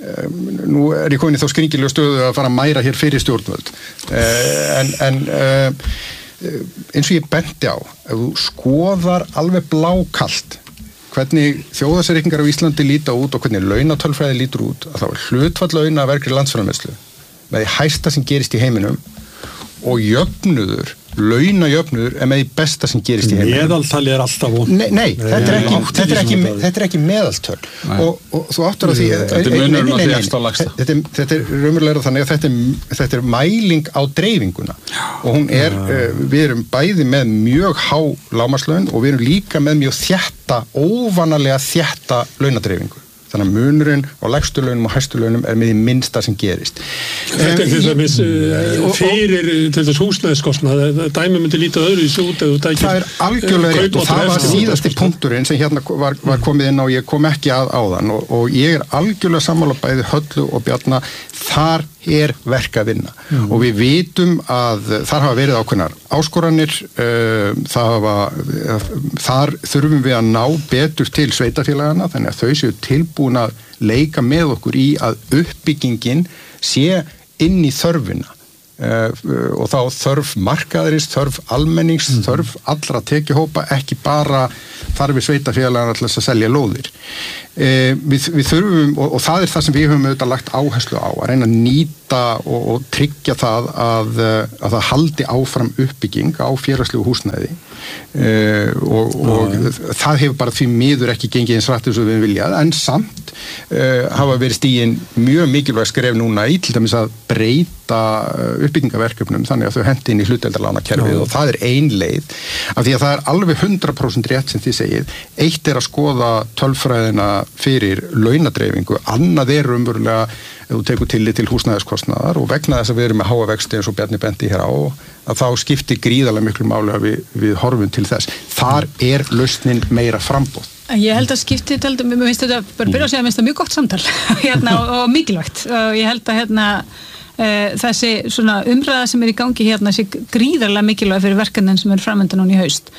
nú er ég komin í þá skringilegu stöðu að fara að mæra hér fyrir stjórnvöld. En, en eins og ég benti á, ef þú skoðar alveg blákalt hvernig þjóðhagsreikningar á Íslandi líta út og hvernig launatölfræði lítur út, að þá er hlutfall launa að verkri landsframleiðslu með því hæsta sem gerist í heiminum og jöfnuður, launajöfnuður er með því besta sem gerist í heiminum. Meðaltali er alltaf von. Nei, nei þetta, er ekki, þetta, er ekki, þetta er ekki meðaltöl og, og þú áttur að því Þetta er munurinn á því efsta og lægsta. Þetta, þetta er raunverulega þannig að þetta er, þetta er mæling á dreifinguna og hún er, uh, við erum bæði með mjög há lágmarkslaun og við erum líka með mjög þétta, óvanalega þétta launadreifingu. Þannig að munurinn á lægstu launum og hæstu launum er með því minnsta sem gerist. Þetta er til dæmis fyrir til þess húsnæðiskostnað, dæmi myndi lítið öðru í sút eða það Það er algjörlega rétt og það var síðasti punkturinn sem hérna var, var komið inn á, ég kom ekki að áðan og, og ég er algjörlega sammála bæði Höllu og Bjarna, þar er verk að vinna mm. og við vitum að þar hafa verið ákveðnar áskoranir, uh, það hafa, þar þurfum við að ná betur til sveitafélagana þannig að þau séu tilbúin að leika með okkur í að uppbyggingin sé inn í þörfina uh, og þá þörf markaðarins, þörf almennings, mm. þörf allra tekjuhópa, ekki bara þarf við sveitafélagana til þess að selja lóðir. Eh, við, við þurfum, og, og það er það sem við höfum auðvitað lagt áherslu á, að reyna að nýta og, og tryggja það að, að það haldi áfram uppbygging á félagslegu húsnæði eh, og, og ja, ja. það hefur bara því miður ekki gengið eins rætt eins og við viljað, en samt eh, hafa verið stigin mjög mikilvæg skref núna í til dæmis að breyta uppbyggingaverkefnum þannig að þau hendi inn í hlutdeildarlánakerfið ja. og það er ein leið, af því að það er alveg hundrað prósent rétt sem þið segið, eitt er að skoða tölfræðina fyrir launadreifingu, annað er umverulega ef þú tekur tillit til húsnæðiskostnaðar og vegna þess að við erum með háa vexti eins og Bjarni benti hér á, að þá skiptir gríðarlega miklu máli að við, við horfum til þess. Þar er lausnin meira framboð. Ég held að skipti til, mér finnst þetta, bara byrja að segja, mér finnst þetta mjög gott samtal hérna, og, og mikilvægt og ég held að hérna þessi svona umræða sem er í gangi hérna sé gríðarlega mikilvæg fyrir verkefnin sem er framöndan núna í haust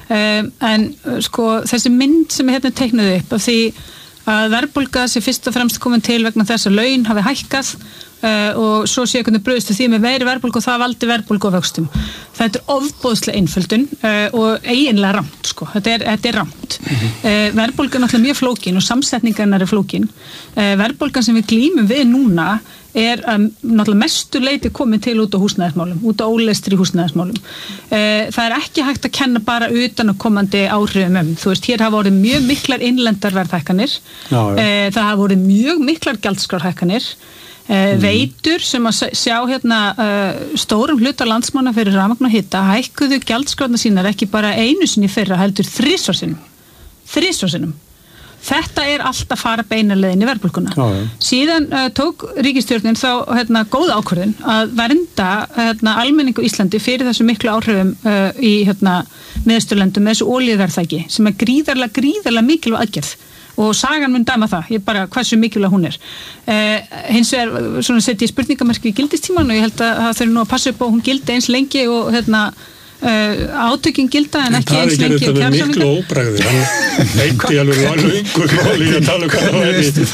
en sko þessi mynd sem er hérna teiknuð upp af því að verðbólga sé fyrst og fremst komin til vegna þess að laun hafi hækkað uh, og svo sé hvernig brugðist því með meiri verðbólgu og það valdi verðbólgu og vöxtum. Þetta er ofboðslega einföldun uh, og eiginlega ramt, sko. Þetta er, þetta er ramt. Mm-hmm. Uh, verðbólgan er náttúrulega mjög flókin og samsetningarnar er flókin. Uh, verðbólgan sem við glímum við núna er um, náttúrulega mestu leiti komin til út á húsnæðismálum, út á ólestri húsnæðismálum. Uh, það er ekki hægt að kenna bara utan að komandi áhrifum um. Þú veist, hér hafa vorið mjög miklar innlendar verðhækkanir. Já, já. Uh, það hafa vorið mjög miklar gjaldskrárhækkanir. Uh, mm. Veitur sem að sjá hérna uh, stórum hluta landsmanna fyrir rafmagn og hita hækkuðu gjaldskrárna sínar ekki bara einu sinni fyrra heldur þrisvar sinnum. Þrisvar sinnum. Þetta er allt að fara beinarleiðin í verðbólguna. Já, já. Síðan uh, tók ríkisstjórnin þá hérna, góða ákvörðun að vernda hérna, almenning á Íslandi fyrir þessu miklu áhrifum uh, í hérna, Miðausturlöndum með þessu olíuverðhækki sem er gríðarlega, gríðarlega mikilvæg aðgerð og sagan mun dæma það, ég bara hversu mikilvæg hún er. Uh, hins vegar svona setja ég spurningamerki í gildistíman og ég held að það þurfi nú að passa upp á hún gildi eins lengi og hérna Uh, átökin gilda en ekki eins lengi og kjársamningar. Það er miklu óbræði, hann heiti alveg langur máli að tala um hvað það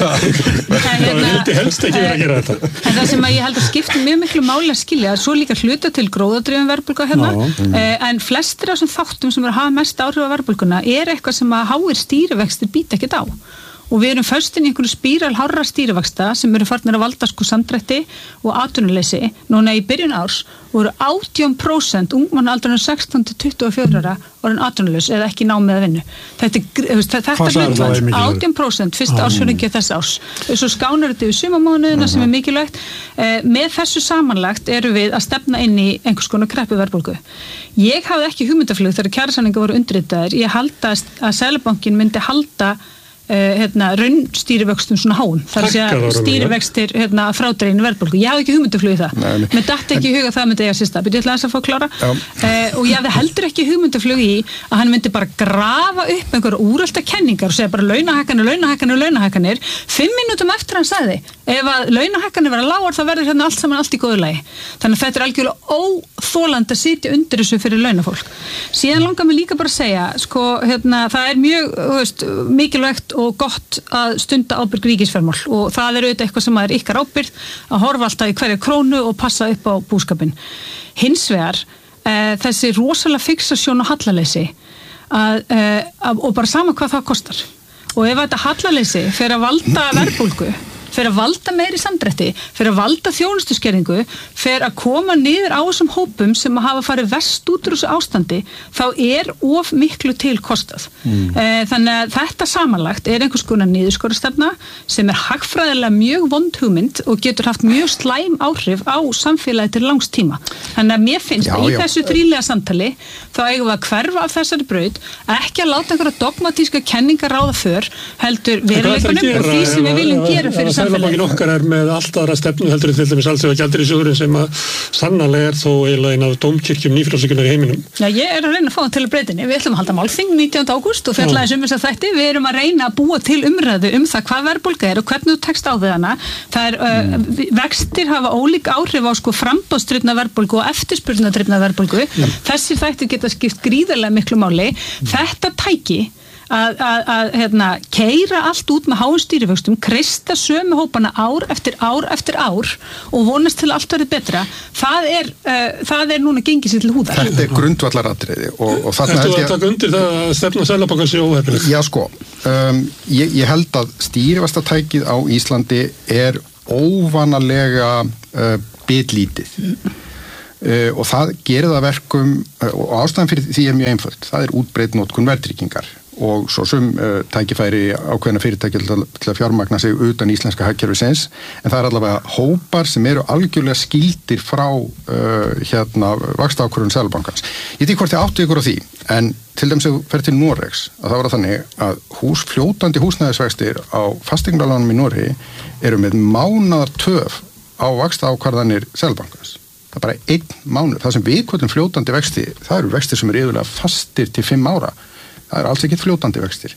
var það vildi helst ekki vera að gera þetta. En það sem að ég held að skipti mjög miklu máli að skilja að svo líka hluta til gróðadrifin verðbólga hérna, uh, en flestir af þessum þáttum sem eru að hafa mest áhrif á verðbólguna er eitthvað sem að háir stýrivextir býta ekkert á. Og við erum föst inn í einhverju spíral hárra stýrivexta sem eru farnir að valda sko samdrætti og atvinnuleysi. Núna í byrjun árs voru átján prósent ungmanna aldrinum sextán til tuttugu og fjögurra ára orðin atvinnulaus eða ekki námið að vinnu. Þetta, þetta hlutfall, átján prósent fyrsta ársfjórðungi þess árs. Svo skánar þetta yfir sumarmánuðina sem er mikilvægt. Eh, með þessu samanlagt eru við að stefna inn í einhvers konar kreppu verðbólgu. Ég hafði ekki hugmyndaflug þegar kjarasamningar voru undirritaðir. Ég halda að Seðlabankinn myndi halda Uh, hérna, raunstýrivöxtum svona hán þar að segja stýrivextir hérna, frádreginu verðbólgu. Ég hafði ekki hugmyndaflug í það. Mér datt ekki í huga að það myndi eiga sérsta. Byrju, ég ætla þess að fá klára. Uh, og ég hafði heldur ekki hugmyndaflug í að hann myndi bara grafa upp einhverja úrelta kenningar og segja bara launahækkanir, launahækkanir, launahækkanir. Fimm mínútum eftir hann sagði, ef að launahækkanir vera lágar þá verður hérna allt saman allt í góðu lagi. Þannig að þetta er algjörlega óþolandi að sitja undir þessu fyrir launafólk. Síðan langar mig líka bara að segja, sko, hérna, það er mjög, þú veist, mikilvægt og gott að stunda ábyrg ríkisfjármál og það er auðvitað eitthvað sem er ykkar ábyrgð að horfa alltaf í hverja krónu og passa upp á búskapin. Hins vegar uh, þessi rosalega fixasjón og hallaleysi að, uh, og bara sama hvað það kostar og ef þetta hallaleysi fer að valda verðbólgu, fer að valda meiri samdrætti, fer að valda þjónustuskerðingu, fer að koma niður á þessum hópum sem að hafa farið verst út úr þessu ástandi, þá er of miklu til kostað. Mm. Þannig að þetta samanlagt er einhvers konar niðurskorastefna sem er hagfræðilega mjög vond hugmynd og getur haft mjög slæm áhrif á samfélagi til langs tíma. Þannig að mér finnst já, í já. þessu þrílega samtali þá eigum við að hverfa af þessari braut, ekki að láta einhverja dogmatíska kenningar ráða för, heldur veruleikunum og því sem við viljum gera fyrir Seðlabankinn okkar er með allt aðra stefnu heldur til dæmis alþjóða gjaldeyrisjóðurinn sem að sannarlega er þó eiginlega einn af dómkirkjum nýfrjálshyggjunnar í heiminum. Já, ég er að reyna að fá það til að breytinni. Við ætlum að halda málþing nítjánda ágúst og fjalla þess um þess að þætti. Við erum að reyna að búa til umræðu um það hvað verðbólga er og hvernig þú tekst á við hana. Það er, mm. uh, vextir hafa ólík áhrif á sko framboðsdrifna verðbólgu og eftirspurnardrifna verðbólgu. Mm. Þessir þættir geta skipt gríðarlega miklu máli. Mm. Þetta tæki að, að, að hérna, keyra allt út með háum stýrivöxtum, kreista sömu hópana ár eftir ár eftir ár og vonast til að allt verði betra, það er, uh, það er núna gengið sér til húðar. Þetta er grundvallaratriði og, og þarna held ég... Þetta var að taka undir það að stefna Seðlabankans sé óhefnileg. Já sko, um, ég, ég held að stýrivaxtatækið á Íslandi er óvanalega uh, bitlítið. Mm. Uh, og það gerir það verkum uh, og ástæðan fyrir því er mjög einföld, það er útbreidd notkun verðtryggingar og svo sum uh, tækifæri ákveðna fyrirtæki til, til að fjármagna sig utan íslenska hagkerfisins, en það er allavega hópar sem eru algjörlega skildir frá uh, hérna vaxtaákvörðun Seðlabankans. Ég veit ekki hvort þið áttu ykkur á því, en til dæmis ef þú fer til Noregs, að það var það þannig að hús, fljótandi húsnæðisvextir á fasteignalánum í Noregi eru með mánaðar töf á vaxtaákvarðanir Seðlabankans. Það er bara einn mánuð. Það sem við köllum fljótandi vexti, það eru vextir sem eru yfirlega fastir til fimm ára. Það er alls ekki fljótandi vextir.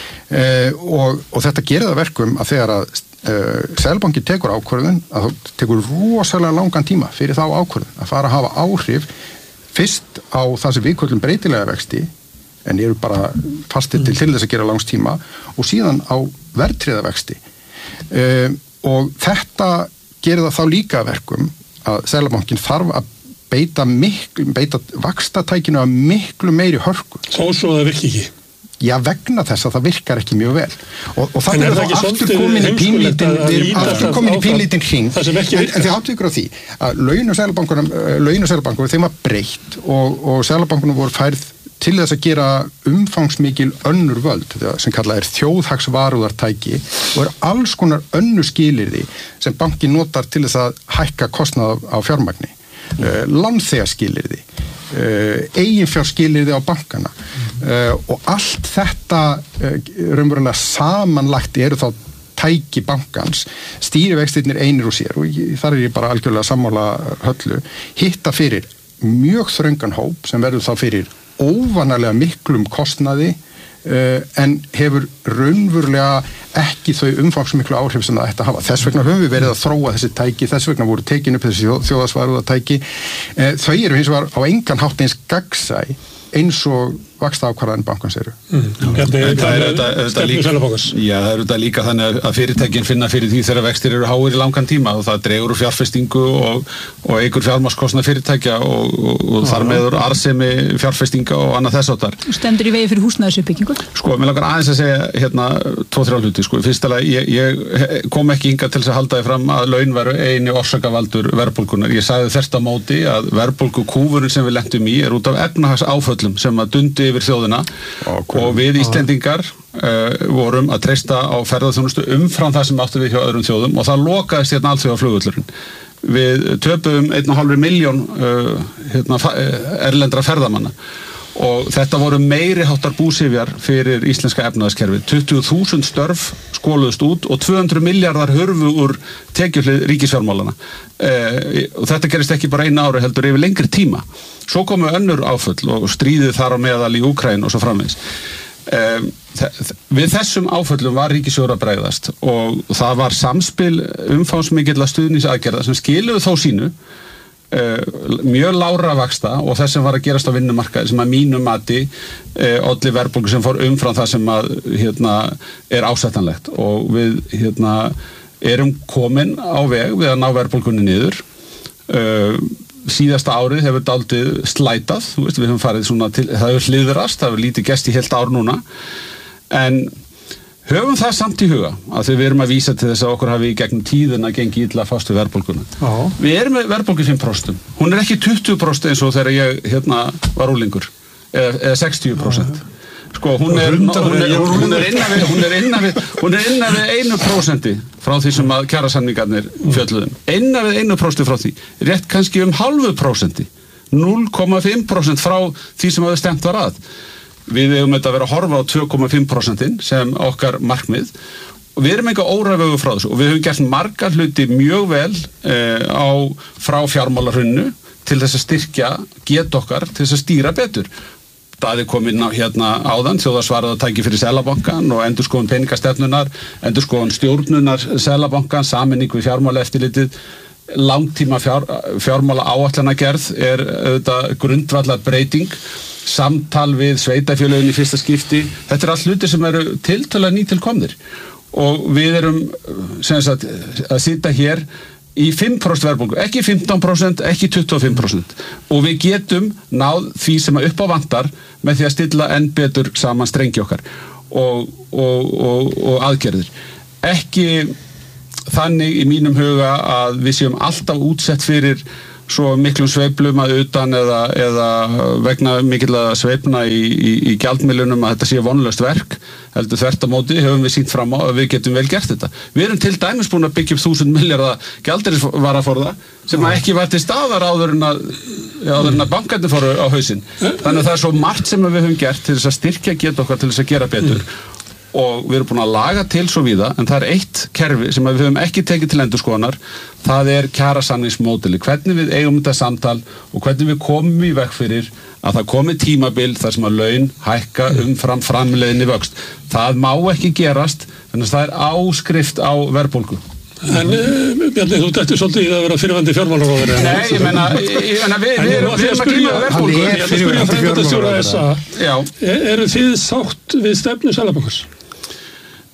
Uh, og, og þetta gerir það verkum að þegar að uh, Seðlabanki tekur ákvörðun, að það tekur rosalega langan tíma fyrir þá ákvörðun að fara að hafa áhrif fyrst á það sem við köllum breytilega vexti, en eru bara fastir til, til þess að gera langs tíma, og síðan á verðtryggða vexti. Uh, og þetta gerir það þá líka verkum að Seðlabankinn þarf að beita miklu, beita vaxtatækinu að miklu meiri hörku. Þó svo það virki ekki. Já, vegna þess að það virkar ekki mjög vel. Og, og það er þá aftur komin í pínlítinn, við erum aftur komin í pínlítinn hring, en, en þið áttu ykkur á því að launum Seðlabankunum, launum Seðlabankunum, þeim var breytt og, og Seðlabankunum voru færð til þess að gera umfangsmikil önnur völd, sem kallað er þjóðhagsvarúðartæki og er alls konar önnur skilyrði sem bankin notar til þess að hækka kostnað á fjármagni. Uh, lánþegaskilyrði, uh, eiginfjárskilyrði á bankana uh, og allt þetta uh, raunverulega samanlagt eru þá tæki bankans, stýrivextirnir einir og sér og ég, þar er ég bara algjörlega sammála Höllu, hitta fyrir mjög þröngan hóp sem verður þá fyrir óvanalega miklum kostnaði uh, en hefur raunverulega ekki þau umfangsmiklu áhrif sem það ætti að hafa. Þess vegna höfum við verið að þróa þessi tæki, þess vegna voru tekin upp þessi þjóðhagsvarúðartæki. Uh, þau eru hins vegar á engan hátt eins gagnsæ eins og vaxtaákvarðanir bankans eru. Mm. Það er auðvitað líka, já, það er auðvitað líka þannig að fyrirtækin finna fyrir því þegar vextir eru háir í langan tíma og það dregur úr fjárfestingu og, og eigur fjármagnskostnað fyrirtækja og, og, og þar meður arðsemi fjárfestinga og annað þess áttar. Stendur í vegi fyrir húsnæðisuppbyggingu? Sko, mér langar aðeins að segja hérna tvo, þrjá hluti, sko. Fyrstulega, ég, ég kom ekki hingað til þess að halda því fram að laun veru eini orsakavaldur verðbólgunnar. Ég sagði þvert á móti að verðbólgukúfurinn sem við lentum í er út af efnahagsáföllum sem að dundi yfir þjóðina okay. og við Íslendingar uh, vorum að treysta á ferðaþjónustu umfram það sem áttu við hjá öðrum þjóðum og það lokaðist hérna alþjóða flugvöllurinn. Við töpum einn og hálfri milljón uh, hérna, erlendra ferðamanna og þetta voru meiri háttar búsifjar fyrir íslenska efnahagskerfi. tuttugu þúsund störf skóluðust út og tvö hundruð milljarðar hurfu úr tekjuhlið ríkisfjármálana. Eh, og þetta gerist ekki bara einu ári heldur yfir lengri tíma. Svo komu önnur áföll og stríðið þar á meðal í Úkraínu og svo framvegis. Eh, við þessum áföllum var ríkissjóður að bregðast og það var samspil umfangsmikilla stuðningsaðgerða sem skiluðu þó sínu Uh, mjög lágra vaxta og þess sem var að gerast á vinnumarkaði sem að mínu mati uh, olli verðbólgu sem fór umfram það sem að hérna, er ásættanlegt og við hérna, erum komin á veg við að ná verðbólgunni niður uh, síðasta árið hefur daldið slætað, veist, við höfum farið svona til, það hefur hliðrast, það hefur lítið gest í heilt ár núna en höfum það samt í huga að við erum að vísa til þess að okkur hafi í gegnum tíðina gengið illa fast við verðbólguna. Já. Við erum með verðbólgu fimm prósent. Hún er ekki tuttugu prósent eins og þegar ég hérna var úlingur eða, eða sextíu prósent. Sko, hún er, hún er, hún er innan við, hún er innan við, hún er innan við einu prósenti frá því sem að kjarasamningarnir fjölluðum. Innan við einu prósenti frá því. Rétt kannski um hálfu prósenti. núll komma fimm prósent frá því sem að stemt var að. Við hefum þetta að vera að horfa á tvö komma fimm prósent sem okkar markmið og við erum eitthvað óræðvögu frá þessu og við höfum gert marga hluti mjög vel eh, á, frá fjármálahrunnu til þess að styrkja get okkar til þess að stýra betur. Það er komin á hérna áðan þjóðhagsvarúðartæki fyrir Seðlabankann og endurskoðun peningastefnunar, endurskoðun stjórnunar Seðlabankann, sameining við fjármálaeftirlitið, langtíma fjár, fjármála áætlanagerð er auðvitað grundvallar breyting, samtal við sveitafélögin í fyrsta skipti. Þetta er allt hlutir sem eru tiltölulega nýtilkomnir og við erum sem sagt að sitja hér í fimm prósent verðbólgu, ekki fimmtán prósent, ekki tuttugu og fimm prósent og við getum náð því sem að upp á vantar með því að stilla enn betur saman strengi okkar og, og, og, og aðgerðir. Ekki þannig í mínum huga að við séum alltaf útsett fyrir svo miklum sveiflum að utan eða, eða vegna mikilla sveifna í, í, í gjaldmiðlunum að þetta sé vonlaust verk, heldur þvert á móti höfum við sýnt fram á að við getum vel gert þetta. Við erum til dæmis búin að byggja upp þúsund milljarða gjaldeyrisvaraforða sem að ekki var til staðar áður en að, áður en að bankarnir fóru á hausinn. Þannig að það er svo margt sem við höfum gert til þess að styrkja get okkar til þess að gera betur. Og við erum búin að laga til svo víða en það er eitt kerfi sem við höfum ekki tekið til endurskoðunar, það er kjarasamningsmódeli, hvernig við eigum þetta samtal og hvernig við komum í veg fyrir að það komi tímabil þar sem að laun hækka umfram framleiðinni vöxt. Það má ekki gerast, þannig að það er áskrift á verðbólgu. En Bjarni, þú dættir svolítið í það að vera fyrirvændi fjármálaráðherra. Nei, ég meina, ég meina við, við erum við erum að glíma við verðbólgu. Ég ætla að spyrja framkvæmdastjóra S A. Eru þið sátt við stefnu Seðlabankans?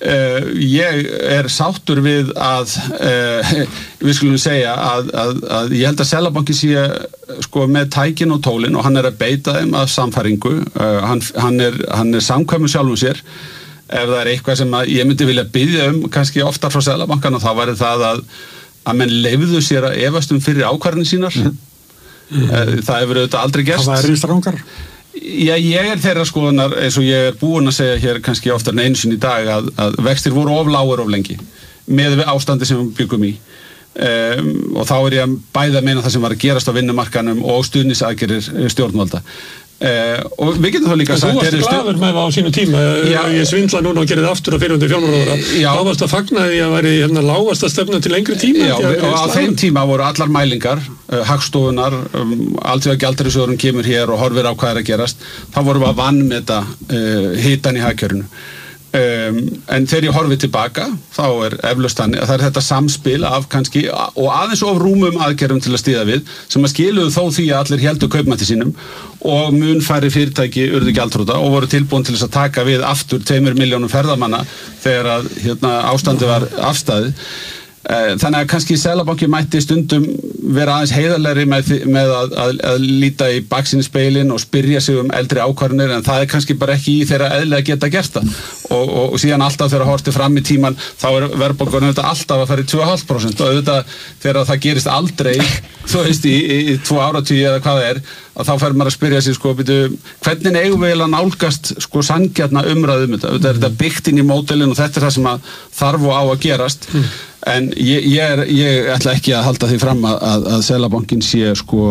Uh, ég er sáttur við að uh, við skulum segja að, að, að ég held að Seðlabanki sé sko með tækin og tólin og hann er að beita þeim að samfæringu uh, hann, hann er, hann er samkvæmur sjálfum sér ef það er eitthvað sem að ég myndi vilja biðja um kannski oftar frá Seðlabankan og þá væri það að, að menn leyfðu sér að efast um fyrir ákvarðanir sínar mm. uh, það hefur auðvitað aldrei gerst Það væri strangar Já, ég er þeirra skoðunar eins og ég er búin að segja hér kannski oftar en einu sinni í dag að, að vextir voru of lágur of lengi með við ástandi sem við byggum í um, og þá er ég bæði að meina það sem var að gerast á vinnumarkanum og stuðnisaðgerðir stjórnvalda uh, og við getum þá líka sagt Þú varst glaður með það á sínu tíma já, ég svindla núna og gerði aftur að fyrirhundi fjármálaráðherra þá varst að fagna því að væri hérna lágast að stefna til lengri tíma Já, og á þeim tíma voru allar mælingar uh, hagstofunar, um, Alþjóðagjaldeyrissjóðurinn kemur hér og horfir á hvað er að gerast þá vorum við að vanmeta uh, hitan í hagkerfinu Um, en þegar ég horfi tilbaka þá er eflaust þannig að það er þetta samspil af kannski og aðeins of rúmum aðgerðum til að stíða við sem að skiluðu þó því að allir héldu kaupmætti sínum og mun færri fyrirtæki urðu gjaldþrota og voru tilbúin til þess að taka við aftur tveimur milljónum ferðamanna þegar að hérna, ástandi var afstæðið þannig að kannski Seðlabanki mætti stundum vera aðeins heiðarlegri með, með að, að, að líta í baksýnisspegilinn og spyrja sig um eldri ákvarðanir en það er kannski bara ekki í þeirra eðlilega geta gert það og, og, og síðan alltaf þegar horti fram í tíman þá er verðbólgan auðvitað alltaf að fara í tvö komma fimm prósent og auðvitað þegar það gerist aldrei þú veist í, í, í tvo áratugi eða hvað það er að þá fer maður að spyrja sig sko byrju, hvernig eigum við að nálgast sko sanngjarna umræðum þetta, þetta er þetta byggt inn í módelin og þetta er það sem að þarf og á að gerast mm. en ég, ég, er, ég ætla ekki að halda því fram að, að, að Seðlabankinn sé sko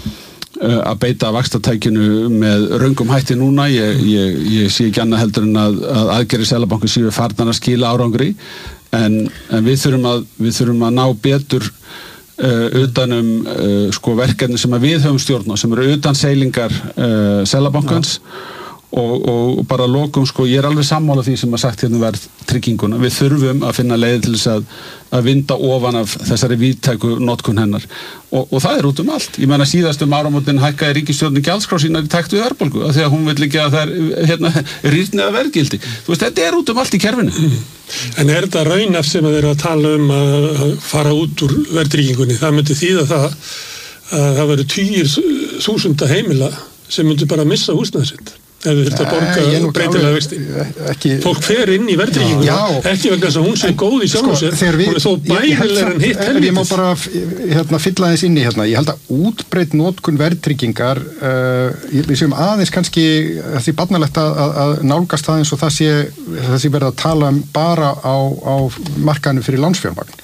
að beita vaxtatækinu með röngum hætti núna ég, ég, ég sé ekki annað heldur en að, að aðgerðir Seðlabanki séu farnar að skila árangri en, en við þurfum að við þurfum að ná betur Uh, utanum uh, sko verkefni sem að við höfum stjórn á sem eru utan seilingar uh, Seðlabankans og, og bara lokum sko ég er alveg sammála því sem að sagt hérna verð trygginguna við þurfum að finna leið til þess að, að vinda ofan af þessari víðtæku notkun hennar og, og það er út um allt ég meina síðast um áramótin hækkaði ríkisstjórnin gjaldskrá sínar í takt við verðbólgu af því að hún vill ekki að það er hérna, rýrni eða verðgildi þú veist þetta er út um allt í kerfinu En er þetta raunaf sem að þeir eru að tala um að fara út úr verðtryggingunni það myndi þýða það að það veru tugir þúsunda heimila sem myndi bara missa húsnæði sitt ef þið þurft að borga breytilega vexti ekki, fólk fer inn í verðtrygginguna ekki vegna þess að hún sé góð í sjálfum sér sko, við, hún er þó bærilegur en hitt helvítið ég má bara hérna, fylla þess inni hérna. ég held að útbreytt notkun verðtryggingar uh, við séum aðeins kannski því barnalegt að, að, að nálgast aðeins og það sé, það sé verið að tala um bara á, á markaðinu fyrir lánsfjármagn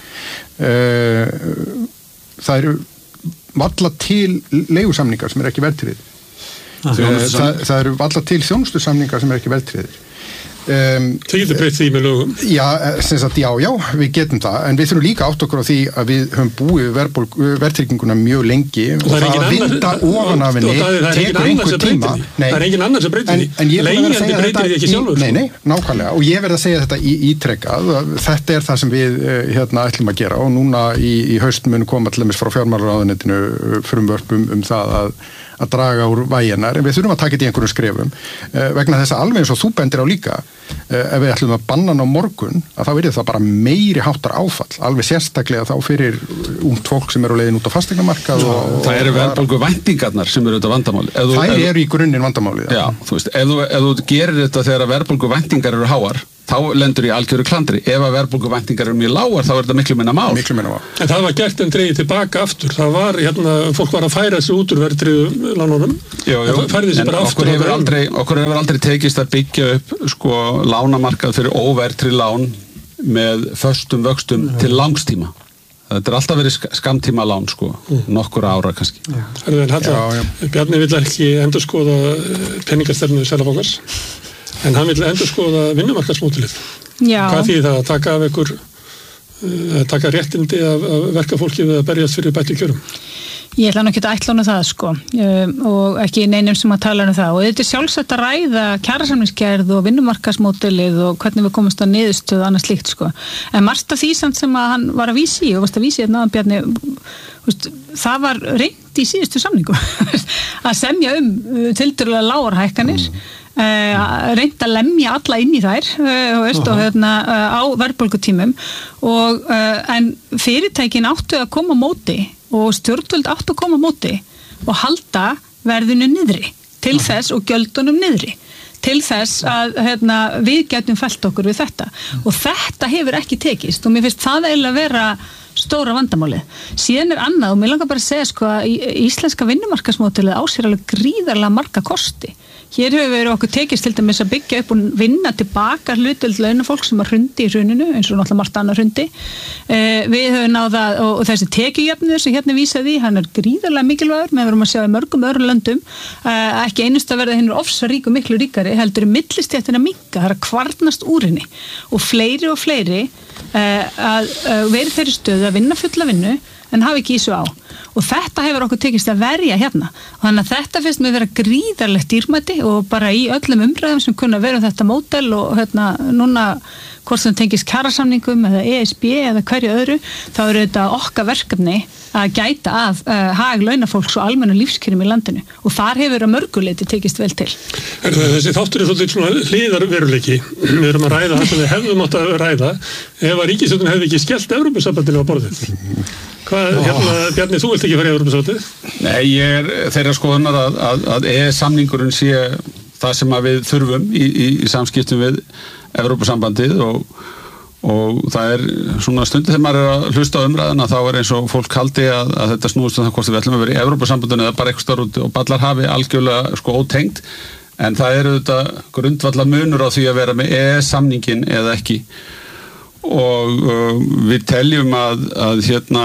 uh, það eru varla til leigusamningar sem er ekki verðtryggðir Það, það eru alltaf til þjónustusamningar sem er ekki veltryggðir. Um, Þau getur breytt því með lögum? Já, sem sagt, já, já, við getum það, en við þurfum líka átt okkur á því að við höfum búið verðtrygginguna mjög lengi og, og það að vinda ofan af henni tekur einhver tíma. Nei, það er engin annar sem breytir því. Leigjandi breytir því ekki sjálfur. Nei, nei, nákvæmlega, og ég verð að segja þetta í ítrekkað, þetta er það sem við hérna ætlum að gera og núna í, í haust mun koma til dæmis frá fjármálaráðuneytinu frumvörpum um það að að draga úr væginar, en við þurfum að taka þetta í einhverjum skrefum, uh, vegna þess að alveg eins og þú bendir á líka, uh, ef við ætlum að banna á morgun, að þá verður það bara meiri háttar áfall, alveg sérstaklega þá fyrir ungt fólk sem eru á leiðin út á fasteignamarkað og, og það eru verðbólgu væntingarnar sem eru auðvitað vandamáli. Það eru í grunninn vandamáli. Já, þú veist, ef þú, ef þú gerir þetta þegar verðbólgu væntingar eru háar, þá lendur í algjöru klandri. Ef að verðbólguvæntingar eru mjög lágar, þá er þetta miklu minna mál. Miklu minna mál. En það var gert en dreigið tilbaka aftur. Það var, hérna, fólk var að færa sig út úr verðtryggðu lánunum. Jú, jú, en okkur hefur aldrei, okkur hefur aldrei tekist að byggja upp, sko, lánamarkað fyrir óverðtryggð lán með föstum vöxtum mm. til langstíma. Þetta er alltaf verið skamtíma lán, sko, mm. nokkur ára kannski. Herðu vel, Halla, Bjarni vill ekki endurskoða peningastefnu Seðlabankans. En hann vil endur skoða vinnumarkaðsmódelið. Já. Hvað þýðir það að taka af ykkur, að taka réttindi af, af verkafólki við að berjast fyrir bættu kjörum? Ég ætla nú ekki að ætla hana það, sko, um, og ekki neinum sem að tala um það. Og þetta er sjálfsagt að ræða kjarasamningsgerð og vinnumarkaðsmódelið og hvernig við komumst að niðurstöðu og annað slíkt, sko. En margt af því samt sem að hann var að vísi í, og varst að vísi hérna að Bjarni, veist, það var reynt í síðustu samningu að semja um tiltölulega lágar hækkanir. uh, reynt að lemja alla inn í þær uh, veist, og hérna uh, á verðbólgutímum og uh, en fyrirtækin áttu að koma á móti og stjórnvöld áttu að koma á móti og halda verðinu niðri til þess og gjöldunum niðri til þess að hérna, við getum fælt okkur við þetta og þetta hefur ekki tekist og mér finnst það eiginlega vera stóra vandamálið. Síðan er annað og mér langar bara að segja sko að íslenska vinnumarkaðsmódelið á sér alveg gríðarlega marga kosti. Hér hefur verið okkur tekist til dæmis að byggja upp og vinna tilbaka hlutöld launafólk sem að hrundi í hruninu eins og náttúrulega margt annað hrundi. Eh, við höfum náða og, og þessi tekjujöfnuður sem hérna vísaði í, hann er gríðarlega mikilvægur, með verum að sjá í mörgum öðrum löndum, eh, ekki einust að verða hinn er ofsa rík og miklu ríkari, heldur er millistéttin að minnka, það er að kvarnast úr henni og fleiri og fleiri eh, að eh, verið þeirri stöðu að vinna fulla vinnu en hafi ekki í svo á. Og þetta hefur okkur tekist að verja hérna. Og þannig að þetta finnst mér vera gríðarlegt dýrmæti og bara í öllum umræðum sem kunna vera um þetta módel og hérna núna hvort sem tengist kjarasamningum eða E S B eða hverju öðru, þá eru þetta okkar verkefni að gæta að uh, hag launafólks og almennu lífskjörum í landinu og þar hefur að mörguleiti tekist vel til. Er það, þessi þáttur er svolítið svona hliðarveruleiki. Við erum að ræða það sem við hefðum átt að ræða ef að ríkisstjórnin hefði ekki skellt Evrópusambandinu á borðið. Hvað, hérna, Bjarni, þú vilt ekki fara í Evrópusambandið? Nei, ég er þeirra skoðunar að, að, að E E S-samningurinn sé það sem að við þurfum í, í, í samskiptum við Evrópusambandið og, og það er svona stundið þegar maður er að hlusta á umræðuna þá er eins og fólk haldi að, að þetta snúist um það hvort við ætlum að vera í Evrópusambandinu eða bara eitthvað starf út og ballar hafi algjörlega sko ótengt en það eru þetta grundvalla munur á því að vera með E E S-samningin eða ekki og uh, við teljum að, að hérna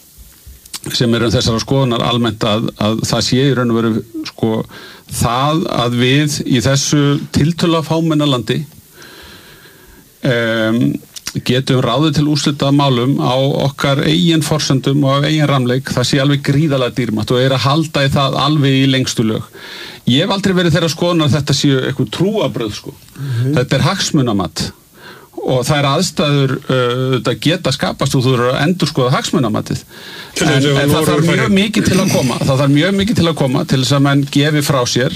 sem eru þessara skoðunar almennt að, að það sé í raun og veru sko það að við í þessu tiltölulega fámenna landi um, getum ráðið til úrslita málum á okkar eigin forsendum og á eigin ramleik, það sé alveg gríðarlega dýrmætt og er að halda í það alveg í lengstu lög. Ég hef aldrei verið þeirra skoðunar að þetta séu eitthvað trúabröð sko. Mm-hmm. Þetta er hagsmunamatt og það er aðstæður uh, geta skapast og þú eru að endurskoða hagsmunamatið en, en það þarf mjög mikið til að koma það þarf mjög mikið til að koma til þess að mann gefi frá sér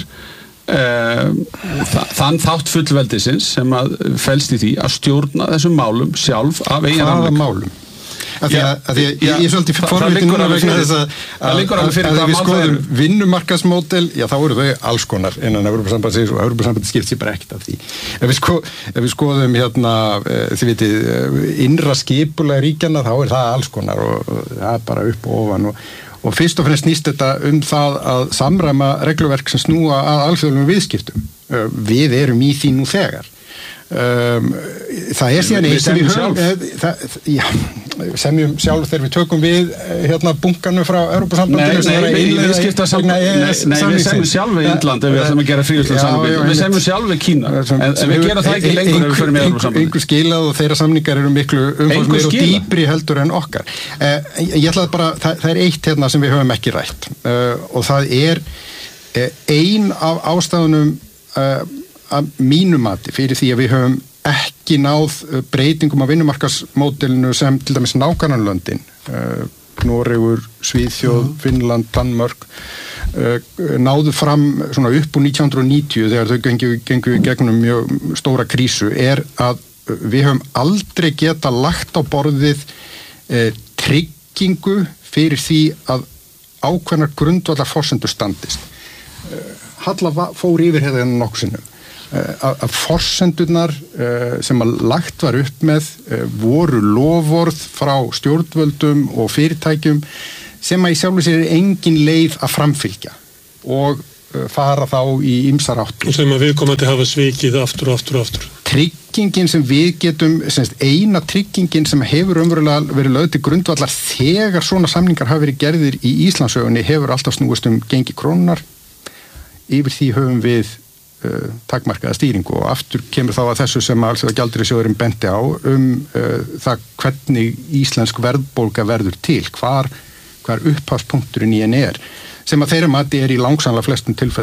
uh, þann þátt fullveldisins sem að felst í því að stjórna þessum málum sjálf af eigin hvaða málum? Af því að, að því að ég er svolítið forvitin núna vegna þess að að, að, að við skoðum vinnumarkaðsmódel, já þá eru þau alls konar innan Evrópusambandsins og Evrópusambandið skipt sér bara ekkert af því. Ef við, sko, ef við skoðum hérna, þið vitið, innra skipulega ríkjana þá er það alls konar og, og það er bara upp og ofan og, og fyrst og fremst snýst þetta um það að samræma regluverk sem snúa að alþjóðlegum viðskiptum. Við erum í því nú þegar. Um, það er síðan eitt sem við höfum það, já, semjum sjálf þegar við tökum við hérna bunkanum frá Evrópusambandinu Nei, nei, við, við skipta saman Nei, nei við semjum sjálf við Indland ef við ætlum að gera fríðslandssamning við semjum sjálf við Kína en, en við gera það ekki lengur ef við fyrir með Evrópusambandinu Einhver skilað og þeirra samningar eru miklu umfangsmeiri og dýpri heldur en okkar uh, Ég ætla að bara, það, það er eitt hérna sem við höfum ekki rætt uh, og það er uh, ein af ástæðunum uh, að mínu mati fyrir því að við höfum ekki náð breytingum á vinnumarkaðsmódelinu sem til dæmis nágrannalöndin uh, Noregur, Svíþjóð, mm. Finnland, Danmörk uh, náðu fram svona upp úr nítján hundruð og níutíu þegar þau gengu, gengu gegnum mjög stóra krísu er að við höfum aldrei geta lagt á borðið uh, tryggingu fyrir því að ákveðnar grundvallar forsendur standist. Uh, Halla fór yfir hérna nokkuð sinnum. Að forsendurnar sem að lagt var upp með voru loforð frá stjórnvöldum og fyrirtækjum sem að í sjálfu sér er engin leið að framfylgja og fara þá í ýmsar áttir. Og sem að við komum til að hafa svikið aftur og aftur og aftur. Tryggingin sem við getum, semst eina tryggingin sem hefur umverulega verið lögð til grundvallar þegar svona samningar hafa verið gerðir í Íslandssögunni hefur alltaf snúist um gengi krónunar. Yfir því höfum við Uh, takmarkaða stýringu og aftur kemur þá að þessu sem alþjóðagjaldeyrissjóðurinn benti á um uh, það hvernig íslensk verðbólga verður til, hvar, hvar upphafspunkturinn í henni er sem að þeirra mati er í langsamlega flestum tilfellum